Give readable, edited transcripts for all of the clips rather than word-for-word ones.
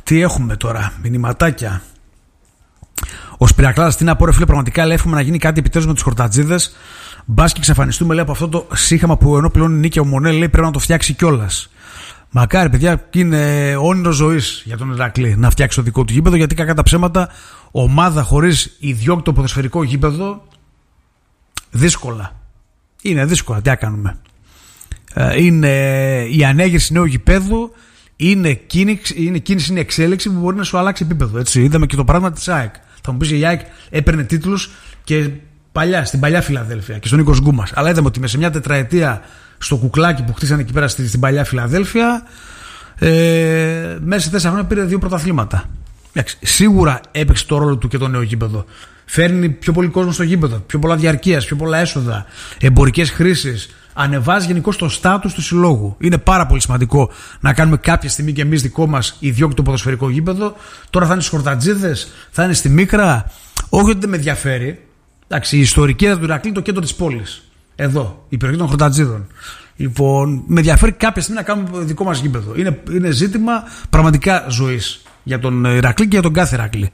Τι έχουμε τώρα, μηνυματάκια. Ο Σπυρακλάδας, τι να πω, ρε φίλε, πραγματικά εύχομαι να γίνει κάτι επιτέλους με τους χορτατζίδες. Μπας και εξαφανιστούμε, λέει, από αυτό το σύγχαμα που ενώ πληρώνει νίκη ο Μονέ, λέει, πρέπει να το φτιάξει κιόλας. Μακάρι, παιδιά, είναι όνειρο ζωής για τον Ηρακλή να φτιάξει το δικό του γήπεδο, γιατί κακά τα ψέματα, ομάδα χωρίς ιδιόκτητο ποδοσφαιρικό γήπεδο, δύσκολα. Είναι δύσκολα, τι να κάνουμε. Είναι η ανέγερση νέου γηπέδου, είναι κίνηση, είναι εξέλιξη που μπορεί να σου αλλάξει επίπεδο. Έτσι. Είδαμε και το πράγμα της ΑΕΚ. Θα μου πεις, η ΑΕΚ έπαιρνε τίτλους και στην παλιά Φιλαδέλφια και στον Νίκο Γκούμας. Αλλά είδαμε ότι σε μια τετραετία στο κουκλάκι που χτίσανε εκεί πέρα στην παλιά Φιλαδέλφια, μέσα σε 4 χρόνια πήρε 2 πρωταθλήματα. Σίγουρα έπαιξε το ρόλο του και το νέο γήπεδο. Φέρνει πιο πολύ κόσμο στο γήπεδο, πιο πολλά διαρκείας, πιο πολλά έσοδα, εμπορικές χρήσεις. Ανεβάζει γενικώς το στάτους του συλλόγου. Είναι πάρα πολύ σημαντικό να κάνουμε κάποια στιγμή και εμείς δικό μας ιδιόκτητο ποδοσφαιρικό γήπεδο. Τώρα θα είναι στους χορτατζίδες, θα είναι στη Μίκρα. Όχι ότι δεν με ενδιαφέρει. Εντάξει, η ιστορική έδρα του Ηρακλή είναι το κέντρο της πόλης. Εδώ, η περιοχή των χορτατζίδων. Λοιπόν, με ενδιαφέρει κάποια στιγμή να κάνουμε δικό μας γήπεδο. Είναι ζήτημα πραγματικά ζωής για τον Ηρακλή και για τον κάθε Ηρακλή.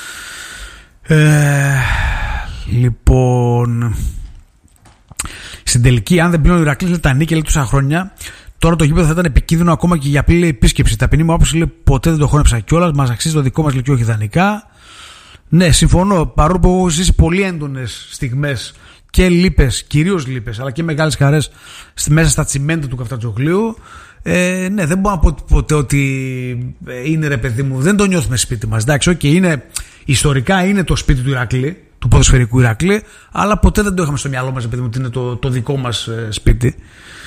Λοιπόν, στην τελική, αν δεν πλέον ο Ηρακλής, λέει, τα νίκη, λέει, τόσα χρόνια, τώρα το γήπεδο θα ήταν επικίνδυνο ακόμα και για απλή επίσκεψη. Ταπεινή μου άποψη, λέει, ποτέ δεν το χώνεψα κιόλας. Μας αξίζει το δικό μας, λέει, και όχι ιδανικά. Ναι, συμφωνώ. Παρόλο που έχω ζήσει πολύ έντονες στιγμές και λύπες, κυρίως λύπες, αλλά και μεγάλες χαρές μέσα στα τσιμέντα του Καφτατζογλίου. Ναι, δεν μπορώ να πω ποτέ ότι είναι, ρε παιδί μου, δεν το νιώθουμε σπίτι μας. Εντάξει, ιστορικά είναι το σπίτι του Ηρακλή, του ποδοσφαιρικού Ηρακλή, αλλά ποτέ δεν το είχαμε στο μυαλό μας, ρε παιδί μου, ότι είναι το δικό μας σπίτι.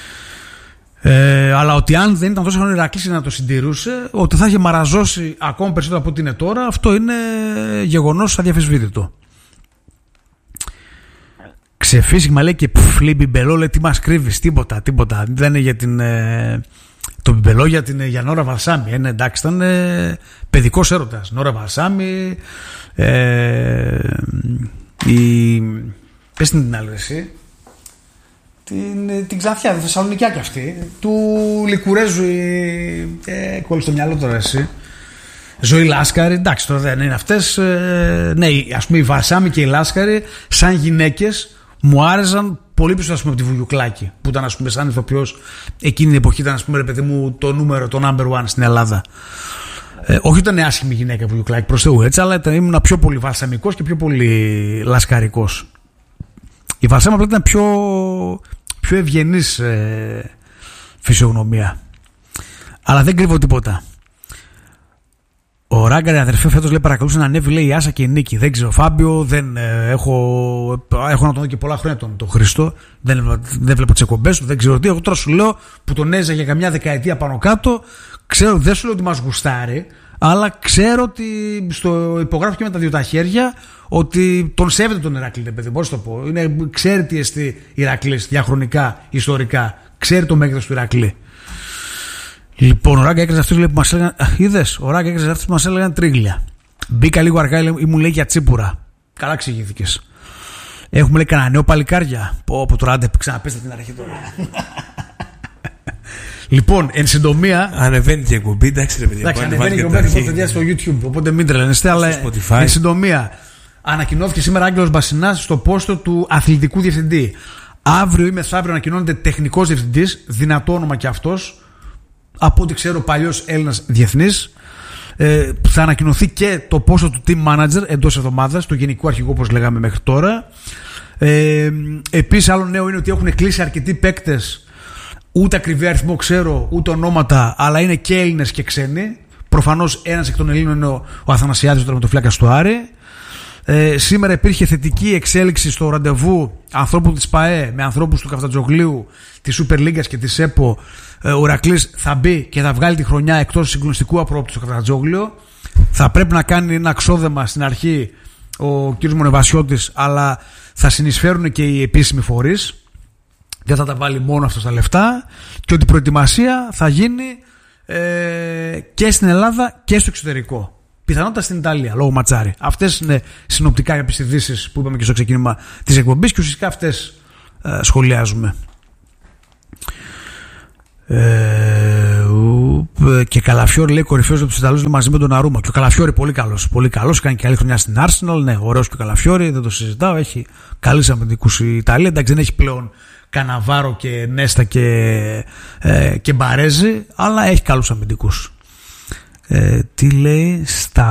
Αλλά ότι αν δεν ήταν τόσο χρόνο Ηρακλής να το συντηρούσε, ότι θα είχε μαραζώσει ακόμα περισσότερο από ό,τι είναι τώρα, αυτό είναι γεγονός αδιαφεσβήτητο. Ξεφύσιγμα, λέει, και πφλή μπιμπελό, λέει, τι μας κρύβεις, τίποτα. Δεν είναι για το μπιμπελό για Νόρα Βαλσάμι. Εντάξει, ήταν παιδικός έρωτας. Νόρα Βαλσάμι, πες την άλλη εσύ, την Ξανθιά, τη Θεσσαλονικιά κι αυτή, του Λικουρέζου, κόλλησε στο μυαλό τώρα εσύ. Ζωή Λάσκαρη, εντάξει, τώρα δεν είναι αυτές. Ναι, ας πούμε η Βαλσάμι και η Λάσκαρη, σαν γυναίκες, μου άρεσαν πολύ πίσω, ας πούμε, από τη Βουγιουκλάκη, που ήταν, ας πούμε, σαν ηθοποιός εκείνη την εποχή, ήταν, ας πούμε, ρε παιδί μου, το νούμερο, το number one στην Ελλάδα. Όχι ήταν άσχημη γυναίκα η Βουγιουκλάκη, προς Θεού, έτσι, αλλά ήμουν πιο πολύ βαλσαμικός και πιο πολύ λασκαρικός. Η Βαλσάμι απλά ήταν πιο ευγενής φυσιογνωμία. Αλλά δεν κρύβω τίποτα. Ο Ράγκαρη, αδερφέ, φέτος, λέει, παρακαλούσε να ανέβει, λέει, η Άσα και η Νίκη. Δεν ξέρω, Φάμπιο, δεν έχω να τον δω και πολλά χρόνια τον Χριστό. Δεν βλέπω τις εκπομπές του, δεν ξέρω τι. Εγώ τώρα σου λέω που τον έζα για καμιά δεκαετία πάνω κάτω. Ξέρω, δεν σου λέω ότι μας γουστάρει, αλλά ξέρω ότι στο υπογράφει και με τα 2 τα χέρια ότι τον σέβεται τον Ηρακλή, παιδί. Πώς το πω. Ξέρει τι εστί Ηρακλής διαχρονικά, ιστορικά. Ξέρει το μέγεθος του Ηρακλή. Λοιπόν, ο Ράγκα έκραζε αυτούς, λέει, που μας έλεγαν. Είδες, ο Ράγκα έκραζε αυτούς που μας έλεγαν τρίγλια. Μπήκα λίγο αργά, ή μου λέει, για τσίπουρα. Καλά εξηγήθηκες. Έχουμε, λέει, κανένα νέο παλικάρια. Πω τώρα, άντε, ξαναπέστε την αρχή τώρα. Λοιπόν, εν συντομία. Ανεβαίνει και εκπομπή, εντάξει, ρε παιδιά. Εντάξει, ανεβαίνει και εκπομπή στο YouTube, οπότε μην τρελαίνεστε, αλλά εν συντομία. Ανακοινώθηκε σήμερα Άγγελος Μπασινάς στο πόστο του αθλητικού διευθυντή. Αύριο ή μεθαύριο ανακοινώνεται τεχνικός διευθυντής, δυνατό όνομα κι αυτός. Από ό,τι ξέρω, παλιός Έλληνας διεθνής. Θα ανακοινωθεί και το πόστο του team manager εντός εβδομάδας, του γενικού αρχηγού, όπως λέγαμε μέχρι τώρα. Επίσης, άλλο νέο είναι ότι έχουν κλείσει αρκετοί παίκτες. Ούτε ακριβή αριθμό ξέρω, ούτε ονόματα, αλλά είναι και Έλληνες και ξένοι. Προφανώς ένας εκ των Ελλήνων είναι ο Αθανασιάδης, ο τερματοφύλακας του Άρη. Σήμερα υπήρχε θετική εξέλιξη στο ραντεβού ανθρώπων της ΠΑΕ με ανθρώπους του Καφτατζογλίου, της Super League και της ΕΠΟ. Ο Ηρακλής θα μπει και θα βγάλει τη χρονιά εκτός συγκλονιστικού απρόπτου στο Καφτατζόγλιο. Θα πρέπει να κάνει ένα ξόδεμα στην αρχή ο κ. Μονεβασιώτης, αλλά θα συνεισφέρουν και οι επίσημοι φορείς. Δεν θα τα βάλει μόνο αυτό στα λεφτά, και ότι η προετοιμασία θα γίνει και στην Ελλάδα και στο εξωτερικό. Πιθανότατα στην Ιταλία, λόγω Ματσάρη. Αυτές είναι συνοπτικά κάποιες ειδήσεις που είπαμε και στο ξεκίνημα της εκπομπής και ουσιαστικά αυτές σχολιάζουμε. Και Καλαφιόρη λέει κορυφαίος από τους Ιταλούς μαζί με τον Αρούμα. Και ο Καλαφιόρη πολύ καλός. Πολύ καλός. Κάνει και καλή χρονιά στην Arsenal. Ναι, ωραίος και ο Καλαφιόρη, δεν το συζητάω. Έχει καλούς αμυντικούς η Ιταλία. Εντάξει, δεν έχει πλέον Καναβάρο και Νέστα και Μπαρέζη, αλλά έχει καλούς αμυντικούς. Τι λέει,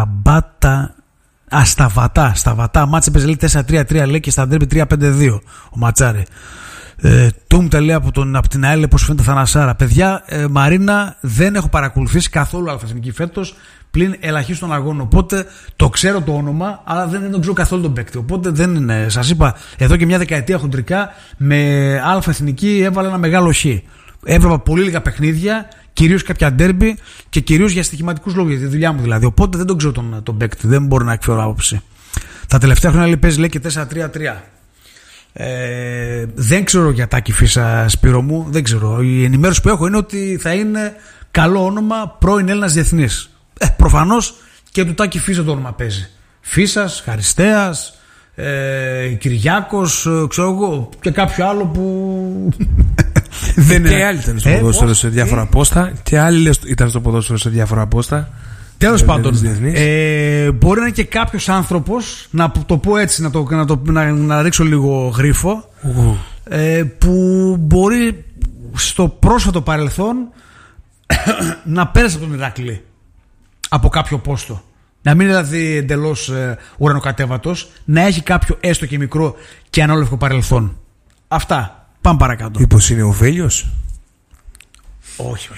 Σταβατά. Μάτσε παίζει λέει 4-3-3 λέει και στα ντέρμπι 3-5-2 ο Ματσάρη. Τούμτα λέει από την ΑΕΛ πως φαίνεται Θανασάρα. Παιδιά, Μαρίνα, δεν έχω παρακολουθήσει καθόλου αλφα-εθνική φέτος πλην ελαχίστων αγώνων. Οπότε το ξέρω το όνομα, αλλά δεν τον ξέρω καθόλου τον παίκτη. Οπότε δεν είναι. Σας είπα, εδώ και μια δεκαετία χοντρικά με αλφα-εθνική έβαλα ένα μεγάλο χ. Έβλεπα πολύ λίγα παιχνίδια, κυρίως κάποια ντέρμπι και κυρίως για στοιχηματικούς λόγους, για τη δουλειά μου δηλαδή. Οπότε δεν τον ξέρω τον παίκτη, δεν μπορώ να εκφέρω άποψη. Τα τελευταία χρόνια λέει, παίζει λέει και 4-3-3. Δεν ξέρω για Τάκη Φίσα, Σπύρο μου, δεν ξέρω. Η ενημέρωση που έχω είναι ότι θα είναι καλό όνομα πρώην Έλληνας διεθνής. Προφανώς και του Τάκη Φίσα το όνομα παίζει. Φίσας, Χαριστέας, Κυριάκος, ξέρω εγώ, και κάποιο άλλο που. Δεν και άλλοι ήταν στο ποδόσφαιρο σε διάφορα πόστα. Και άλλοι ήταν στο ποδόσφαιρο σε διάφορα πόστα. Τέλος πάντων, μπορεί να είναι και κάποιος άνθρωπος, να το πω έτσι, να ρίξω λίγο γρίφο, που μπορεί στο πρόσφατο παρελθόν να πέρασε από τον Ηράκλη από κάποιο πόστο. Να μην είναι δηλαδή εντελώς ουρανοκατέβατος, να έχει κάποιο έστω και μικρό και ανόλευκο παρελθόν. Αυτά. Πάμε παρακάτω. Μήπως είναι ο Βέλιος? Όχι.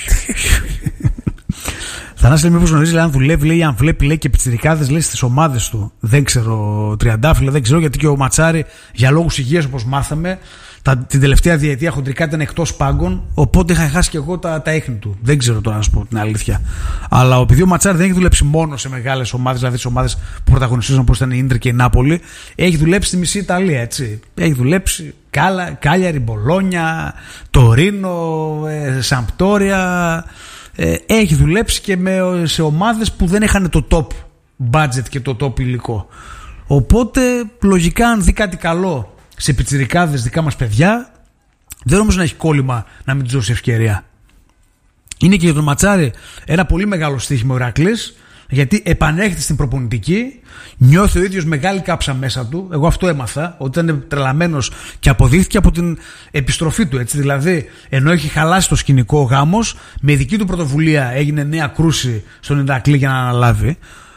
Θανάση λέει μήπως γνωρίζει αν δουλεύει, λέει, αν βλέπει, λέει, και πιτσιρικάδες, λέει, στις ομάδες του. Δεν ξέρω, Τριαντάφυλλα, δεν ξέρω, γιατί και ο Ματσάρη για λόγους υγείας, όπως μάθαμε, την τελευταία διετία χοντρικά ήταν εκτός πάγκων, οπότε είχα χάσει και εγώ τα ίχνη του. Δεν ξέρω τώρα να σου πω την αλήθεια. Αλλά επειδή ο Ματσάρη δεν έχει δουλέψει μόνο σε μεγάλες ομάδες, δηλαδή σε ομάδες που πρωταγωνιστίζουν όπως ήταν η Ίντερ και η Νάπολη, έχει δουλέψει στη μισή Ιταλία, έτσι. Έχει δουλέψει Κάλιαρη, Μπολόνια, Τορίνο, Σαμπτόρια. Έχει δουλέψει και σε ομάδες που δεν είχαν το top budget και το top υλικό. Οπότε λογικά αν δει κάτι καλό σε πιτσιρικάδες δικά μας παιδιά, δεν νομίζω να έχει κόλλημα να μην τους δώσει ευκαιρία. Είναι και για τον Ματσάρη ένα πολύ μεγάλο στοίχημα ο Ηρακλής, γιατί επανέρχεται στην προπονητική, νιώθει ο ίδιος μεγάλη κάψα μέσα του. Εγώ αυτό έμαθα, ότι ήταν τρελαμένος και αποδείχθηκε από την επιστροφή του. Έτσι. Δηλαδή, ενώ έχει χαλάσει το σκηνικό ο γάμος, με δική του πρωτοβουλία έγινε νέα κρούση στον Ηρακλή για να αναλάβει.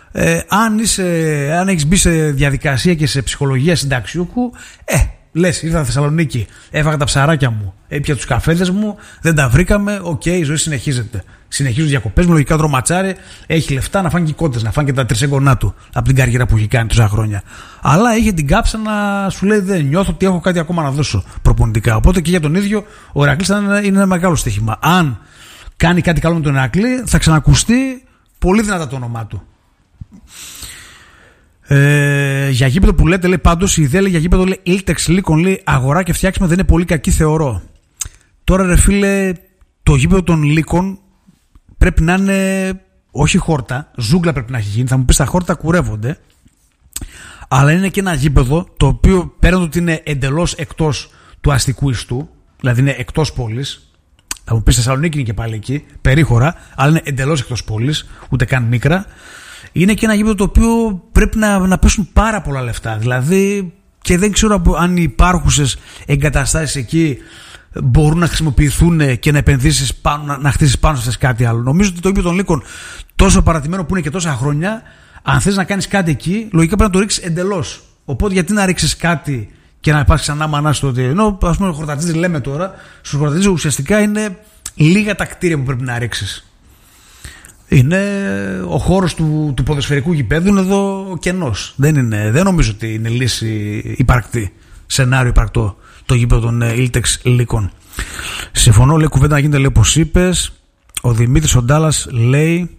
Αν έχεις μπει σε διαδικασία και σε ψυχολογία συνταξιούχου, λες, ήρθα Θεσσαλονίκη, έφαγα τα ψαράκια μου, έπια τους καφέδες μου, δεν τα βρήκαμε, η ζωή συνεχίζεται. Συνεχίζουν διακοπές μου, λογικά Ματσάρη έχει λεφτά να φάνε και κότες, να φάνε και τα τρισέγγονά του από την καριέρα που έχει κάνει τόσα χρόνια. Αλλά είχε την κάψα να σου λέει: δεν νιώθω ότι έχω κάτι ακόμα να δώσω προπονητικά. Οπότε και για τον ίδιο ο Ηρακλής είναι ένα μεγάλο στοίχημα. Αν κάνει κάτι καλό με τον Ηρακλή, θα ξανακουστεί πολύ δυνατά το όνομά του. Για γήπεδο που λέτε, λέει πάντως η ιδέα λέει, για γήπεδο λέει Ήλτεξ Λίκον, λέει αγορά και φτιάξιμο δεν είναι πολύ κακή, θεωρώ. Τώρα ρε φίλε, το γήπεδο των Λίκων πρέπει να είναι όχι χόρτα, ζούγκλα πρέπει να έχει γίνει. Θα μου πεις τα χόρτα κουρεύονται, αλλά είναι και ένα γήπεδο το οποίο πέραν ότι είναι εντελώς εκτός του αστικού ιστού, δηλαδή είναι εκτός πόλης. Θα μου πεις Θεσσαλονίκη είναι και πάλι εκεί, περίχωρα, αλλά είναι εντελώς εκτός πόλης, ούτε καν μίκρα. Είναι και ένα γήπεδο το οποίο πρέπει να πέσουν πάρα πολλά λεφτά. Δηλαδή, και δεν ξέρω αν οι υπάρχουσες εγκαταστάσεις εκεί μπορούν να χρησιμοποιηθούν και να επενδύσεις πάνω, να χτίσεις πάνω σε κάτι άλλο. Νομίζω ότι το γήπεδο των Λύκων, τόσο παρατημένο που είναι και τόσα χρόνια, αν θες να κάνεις κάτι εκεί, λογικά πρέπει να το ρίξεις εντελώς. Οπότε, γιατί να ρίξεις κάτι και να υπάρξει ξανά μανά στο ότι. Ενώ, ας πούμε, χορτατζίδες λέμε τώρα, στους χορτατζίδες ουσιαστικά είναι λίγα τα κτίρια που πρέπει να ρίξεις. Είναι ο χώρος του ποδοσφαιρικού γηπέδου είναι εδώ κενός. Δεν νομίζω ότι είναι λύση υπαρκτή, σενάριο υπαρκτό το γήπεδο των Ήλτεξ Λίκων. Συμφωνώ, λέει κουβέντα να γίνεται, λέει όπως είπες. Ο Δημήτρης ο Ντάλλας λέει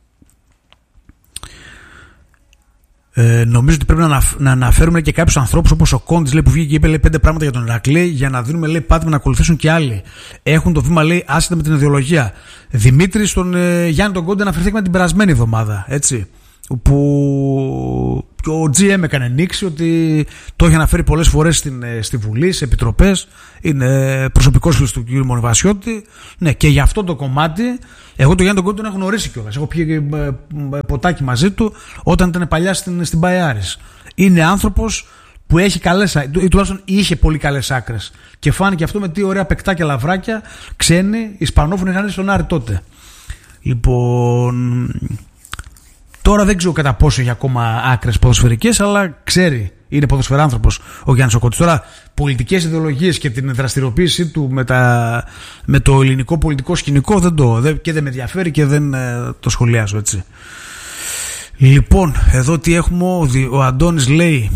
νομίζω ότι πρέπει να αναφέρουμε και κάποιους ανθρώπους όπως ο Κόντης, λέει, που βγήκε και είπε, λέει, 5 πράγματα για τον Ηρακλή για να δίνουμε, λέει, πάτημα να ακολουθήσουν και άλλοι. Έχουν το βήμα, λέει, άσχετα με την ιδεολογία. Δημήτρη, στον Γιάννη τον Κόντη αναφερθήκαμε την περασμένη εβδομάδα, έτσι. Που Και ο GM έκανε νήξη ότι το έχει αναφέρει πολλές φορές στη Βουλή, σε επιτροπές. Είναι προσωπικός φίλος του κ. Μονιβασιώτη. Ναι, και για αυτό το κομμάτι, εγώ τον Γιάννη τον Κόνη τον έχω γνωρίσει κιόλας. Έχω πιει ποτάκι μαζί του όταν ήταν παλιά στην Παϊάρης. Είναι άνθρωπος που έχει καλές, ή τουλάχιστον είχε πολύ καλές άκρες. Και φάνηκε αυτό με τι ωραία παικτάκια λαβράκια ξένοι, Ισπανόφωνοι είχαν στον Άρη τότε. Λοιπόν. Τώρα δεν ξέρω κατά πόσο έχει ακόμα άκρες ποδοσφαιρικές, αλλά ξέρει, είναι ποδοσφαιράνθρωπος ο Γιάννης ο Κόντης. Τώρα, πολιτικές ιδεολογίες και την δραστηριοποίησή του με το ελληνικό πολιτικό σκηνικό και δεν με ενδιαφέρει και δεν το σχολιάζω, έτσι. Λοιπόν, εδώ τι έχουμε, ο Αντώνης λέει.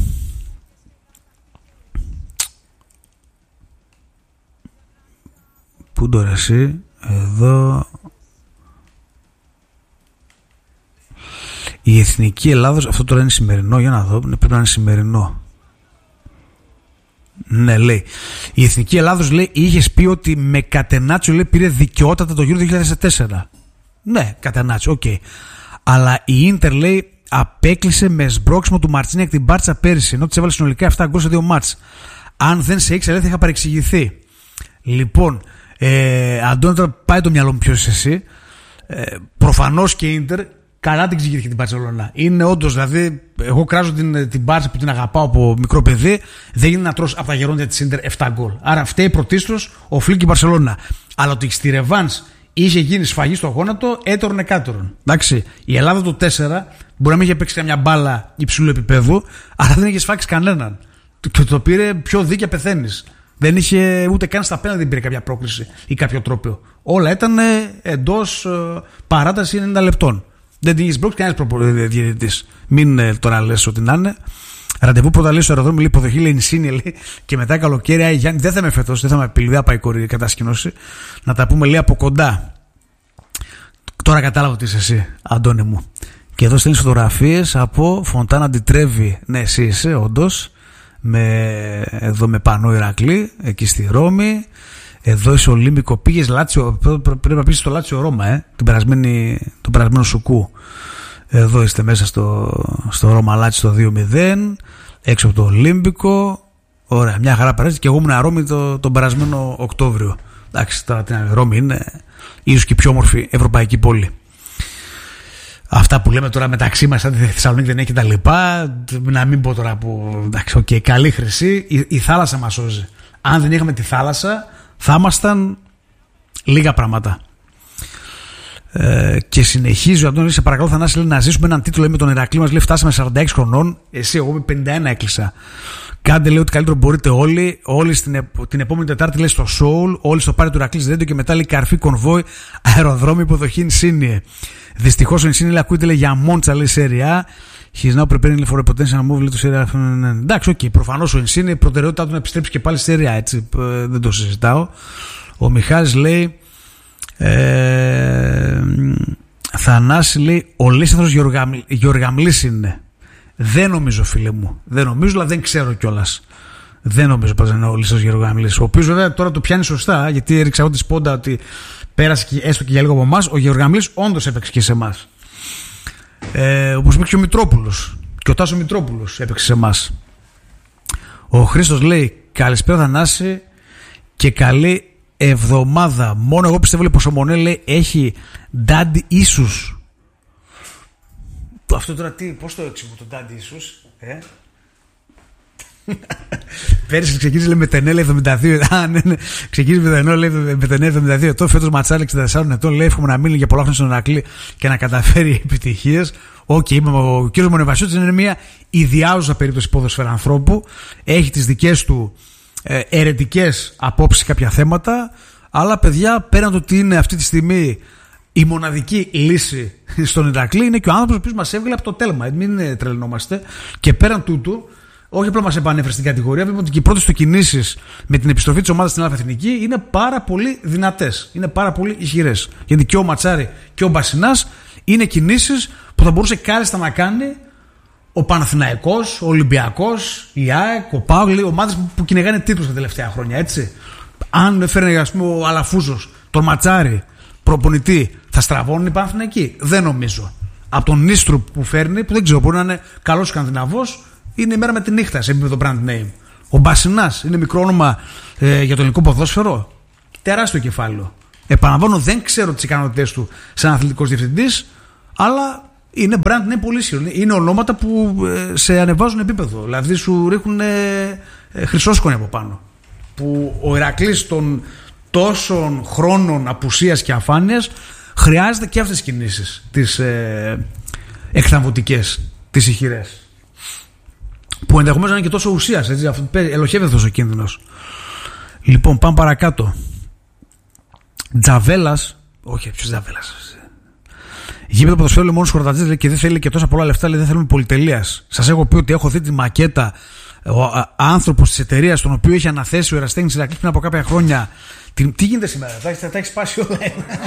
Πού τώρα εσύ, εδώ. Η Εθνική Ελλάδος, αυτό τώρα είναι σημερινό, για να δω, πρέπει να είναι σημερινό. Ναι, λέει. Η Εθνική Ελλάδος, λέει, είχες πει ότι με Κατενάτσιο, λέει, πήρε δικαιότατα το γύρο 2004. Ναι, Κατενάτσιο, οκ. Αλλά η Ίντερ, λέει, απέκλεισε με σμπρόξιμο του Μαρτσίνιακ την Μπάρτσα πέρυσι, ενώ της έβαλε συνολικά 7 γκολ σε 2 μάτς. Αν δεν σε ήξερα, θα είχα παρεξηγηθεί. Λοιπόν, Αντώνη, τώρα πάει το μυαλό μου ποιος είσαι εσύ. Προφανώς και η Ίντερ καλά την ξηγήθηκε την Μπαρσελόνα. Είναι όντως, δηλαδή, εγώ κράζω την Μπάρτσα που την αγαπάω από μικρό παιδί. Δεν γίνεται να τρως από τα γερόντια της Ίντερ 7 γκολ. Άρα φταίει πρωτίστως ο Φλικ και η Μπαρσελόνα. Αλλά ότι στη ρεβάνς είχε γίνει σφαγή στο γόνατο, έτερον εκάτερον. Εντάξει, η Ελλάδα το 4 μπορεί να μην είχε παίξει καμιά μπάλα υψηλού επίπεδου, αλλά δεν είχε σφάξει κανέναν. Και το πήρε πιο δίκαια, πεθαίνεις. Δεν είχε ούτε καν στα πέναλτι, δεν πήρε κάποια πρόκληση ή κάποιο τρόπαιο. Όλα ήταν εντός παράταση 90 λεπτών. Δεν την είχε μπλόξει κανένας διαιτητής. Μην τώρα λες ότι να είναι. Ραντεβού πρώτα λέει στο αεροδρόμιο, λέει υποδοχή, λέει Νησίνη, λέει, και μετά καλοκαίρι. Γιάννη, δεν θα με φέτος, δεν θα με απειλεί, δεν θα πάει κορή κατασκήνωση. Να τα πούμε, λέει, από κοντά. Τώρα κατάλαβα ότι είσαι εσύ, Αντώνη μου. Και εδώ στέλνεις φωτογραφίες από Φοντάνα Ντιτρέβη. Ναι, εσύ είσαι, όντως. Εδώ με Πανό Ηρακλή, εκεί στη Ρώμη. Εδώ είσαι Ολύμπικο, πήγες Λάτσιο. Πρέπει να πεις στο Λάτσιο Ρώμα, τον περασμένο Σουκού. Εδώ είστε μέσα στο Ρώμα Λάτσιο το 2-0. Έξω από το Ολύμπικο. Ωραία, μια χαρά περάσει. Και εγώ ήμουν Ρώμη τον περασμένο Οκτώβριο. Εντάξει, τώρα την Ρώμη είναι ίσως και η πιο όμορφη ευρωπαϊκή πόλη. Αυτά που λέμε τώρα μεταξύ μας, σαν τη Θεσσαλονίκη δεν έχει τα λοιπά. Να μην πω τώρα που. Εντάξει, okay, καλή χρυσή. Η θάλασσα μας σώζει. Αν δεν είχαμε τη θάλασσα, θα ήμασταν λίγα πράγματα. Και συνεχίζει ο Αντώνης, σε παρακαλώ Θανάση, λέει, να ζήσουμε έναν τίτλο, λέει, με τον Ηρακλή μας, λέει, φτάσαμε 46 χρονών. Εσύ, εγώ με 51 έκλεισα. Κάντε, λέει, ό,τι καλύτερο μπορείτε όλοι. Όλοι την επόμενη Τετάρτη, λέει, στο Soul. Όλοι στο πάρει του Ηρακλής Ρέντιο και μετά, λέει, καρφί κονβόι, αεροδρόμιο, υποδοχή Ινσίνιε. Δυστυχώς ο Ινσίνιε, λέει, ακούγεται, λέει, για Μόντσα, λέει, Σέρια. He's now preparing for a potential move, λέει, του Σέρια. Εντάξει, οκ, προφανώς ο Ινσίνιε, η προτεραιότητά του να επιστρέψει και πάλι στη Σέρια, έτσι. Δεν το συζητάω. Ο Μιχάλης λέει. Θανάση, λέει, ο Λίσανδρος Γεωργαμλής είναι. Δεν νομίζω, φίλε μου. Δεν νομίζω, αλλά δεν ξέρω κιόλας. Δεν νομίζω πως είναι ο Λίσανδρος Γεωργαμλής. Ο οποίος βέβαια τώρα το πιάνει σωστά, γιατί έριξα εγώ τη σπόντα ότι πέρασε έστω και για λίγο από εμάς. Ο Γεωργαμλής όντως έπαιξε και σε εμάς. Όπως είπε και ο Μητρόπουλος. Και ο Τάσο Μητρόπουλος έπαιξε σε εμάς. Ο Χρήστος λέει, καλησπέρα Θανάση και καλή εβδομάδα. Μόνο εγώ πιστεύω, λέει, πως ο Μονέ, λέει, έχει daddy issues. Αυτό τώρα τι, πώς το εξηγώ το daddy issues, Πέρυσι ξεκίνησε, λέει, με τενέλα 72. Ναι. Ξεκίνησε με τενέλα, λέει, με τενέλα 72 ετών. Φέτος ματσάρι 64 ετών. Λέει, εύχομαι να μείνει για πολλά χρόνια στον Ηρακλή και να καταφέρει επιτυχίες. Ο κύριος Μονεβασιώτης είναι μια ιδιάζουσα περίπτωση ποδοσφαίρα ανθρώπου. Έχει τις δικές του αιρετικές απόψεις κάποια θέματα. Αλλά, παιδιά, πέραν το ότι είναι αυτή τη στιγμή η μοναδική λύση στον Ηρακλή, είναι και ο άνθρωπος ο οποίος μας έβγαλε από το τέλμα. Μην τρελνόμαστε. Και πέραν τούτου, όχι απλά μας επανέφερε στην κατηγορία, βλέπουμε ότι και οι πρώτες του κινήσεις με την επιστροφή της ομάδας στην Εθνική είναι πάρα πολύ δυνατές. Είναι πάρα πολύ ισχυρές. Γιατί και ο Ματσάρη και ο Μπασινάς είναι κινήσεις που θα μπορούσε κάλλιστα να κάνει ο Παναθηναϊκός, ο Ολυμπιακός, η ΑΕΚ, ο Παύλη, ομάδες που κυνηγάνε τίτλους τα τελευταία χρόνια. Έτσι. Αν έφερε, ας πούμε, ο Αλαφούζος, τον Ματσάρη, προπονητή, θα στραβώνουν οι Παναθηναϊκοί? Δεν νομίζω. Από τον Νίστρου που φέρνει, που δεν ξέρω, μπορεί να είναι καλός Σκανδιναβός, είναι η μέρα με τη νύχτα σε επίπεδο brand name. Ο Μπασινάς είναι μικρό όνομα για το ελληνικό ποδόσφαιρο. Τεράστιο κεφάλαιο. Επαναλαμβάνω, δεν ξέρω τις ικανότητες του σαν αθλητικός διευθυντής, αλλά είναι brand name πολύ ισχυρό. Είναι ονόματα που σε ανεβάζουν επίπεδο. Δηλαδή σου ρίχνουν χρυσόσκονη από πάνω. Που ο Ηρακλής των τόσων χρόνων απουσίας και αφάνειας χρειάζεται και αυτές τις κινήσεις, τις εκθαμβωτικές, τις ηχηρές. Που ενδεχομένως να είναι και τόσο ουσίας, έτσι, ελοχεύεται αυτός ο κίνδυνος. Λοιπόν, πάμε παρακάτω. Τζαβέλας, όχι, ποιος Τζαβέλας. Γήπεδο ποδοσφαίρου λέει μόνος Χορτατζής, λέει, και δεν θέλει και τόσα πολλά λεφτά, λέει, δεν θέλουμε πολυτελείας. Σας έχω πει ότι έχω δει τη μακέτα. Ο άνθρωπος της εταιρείας, τον οποίο είχε αναθέσει ο Ερασιτέχνης Ηρακλής πριν από κάποια χρόνια. Τι γίνεται σήμερα, τα έχει σπάσει όλα.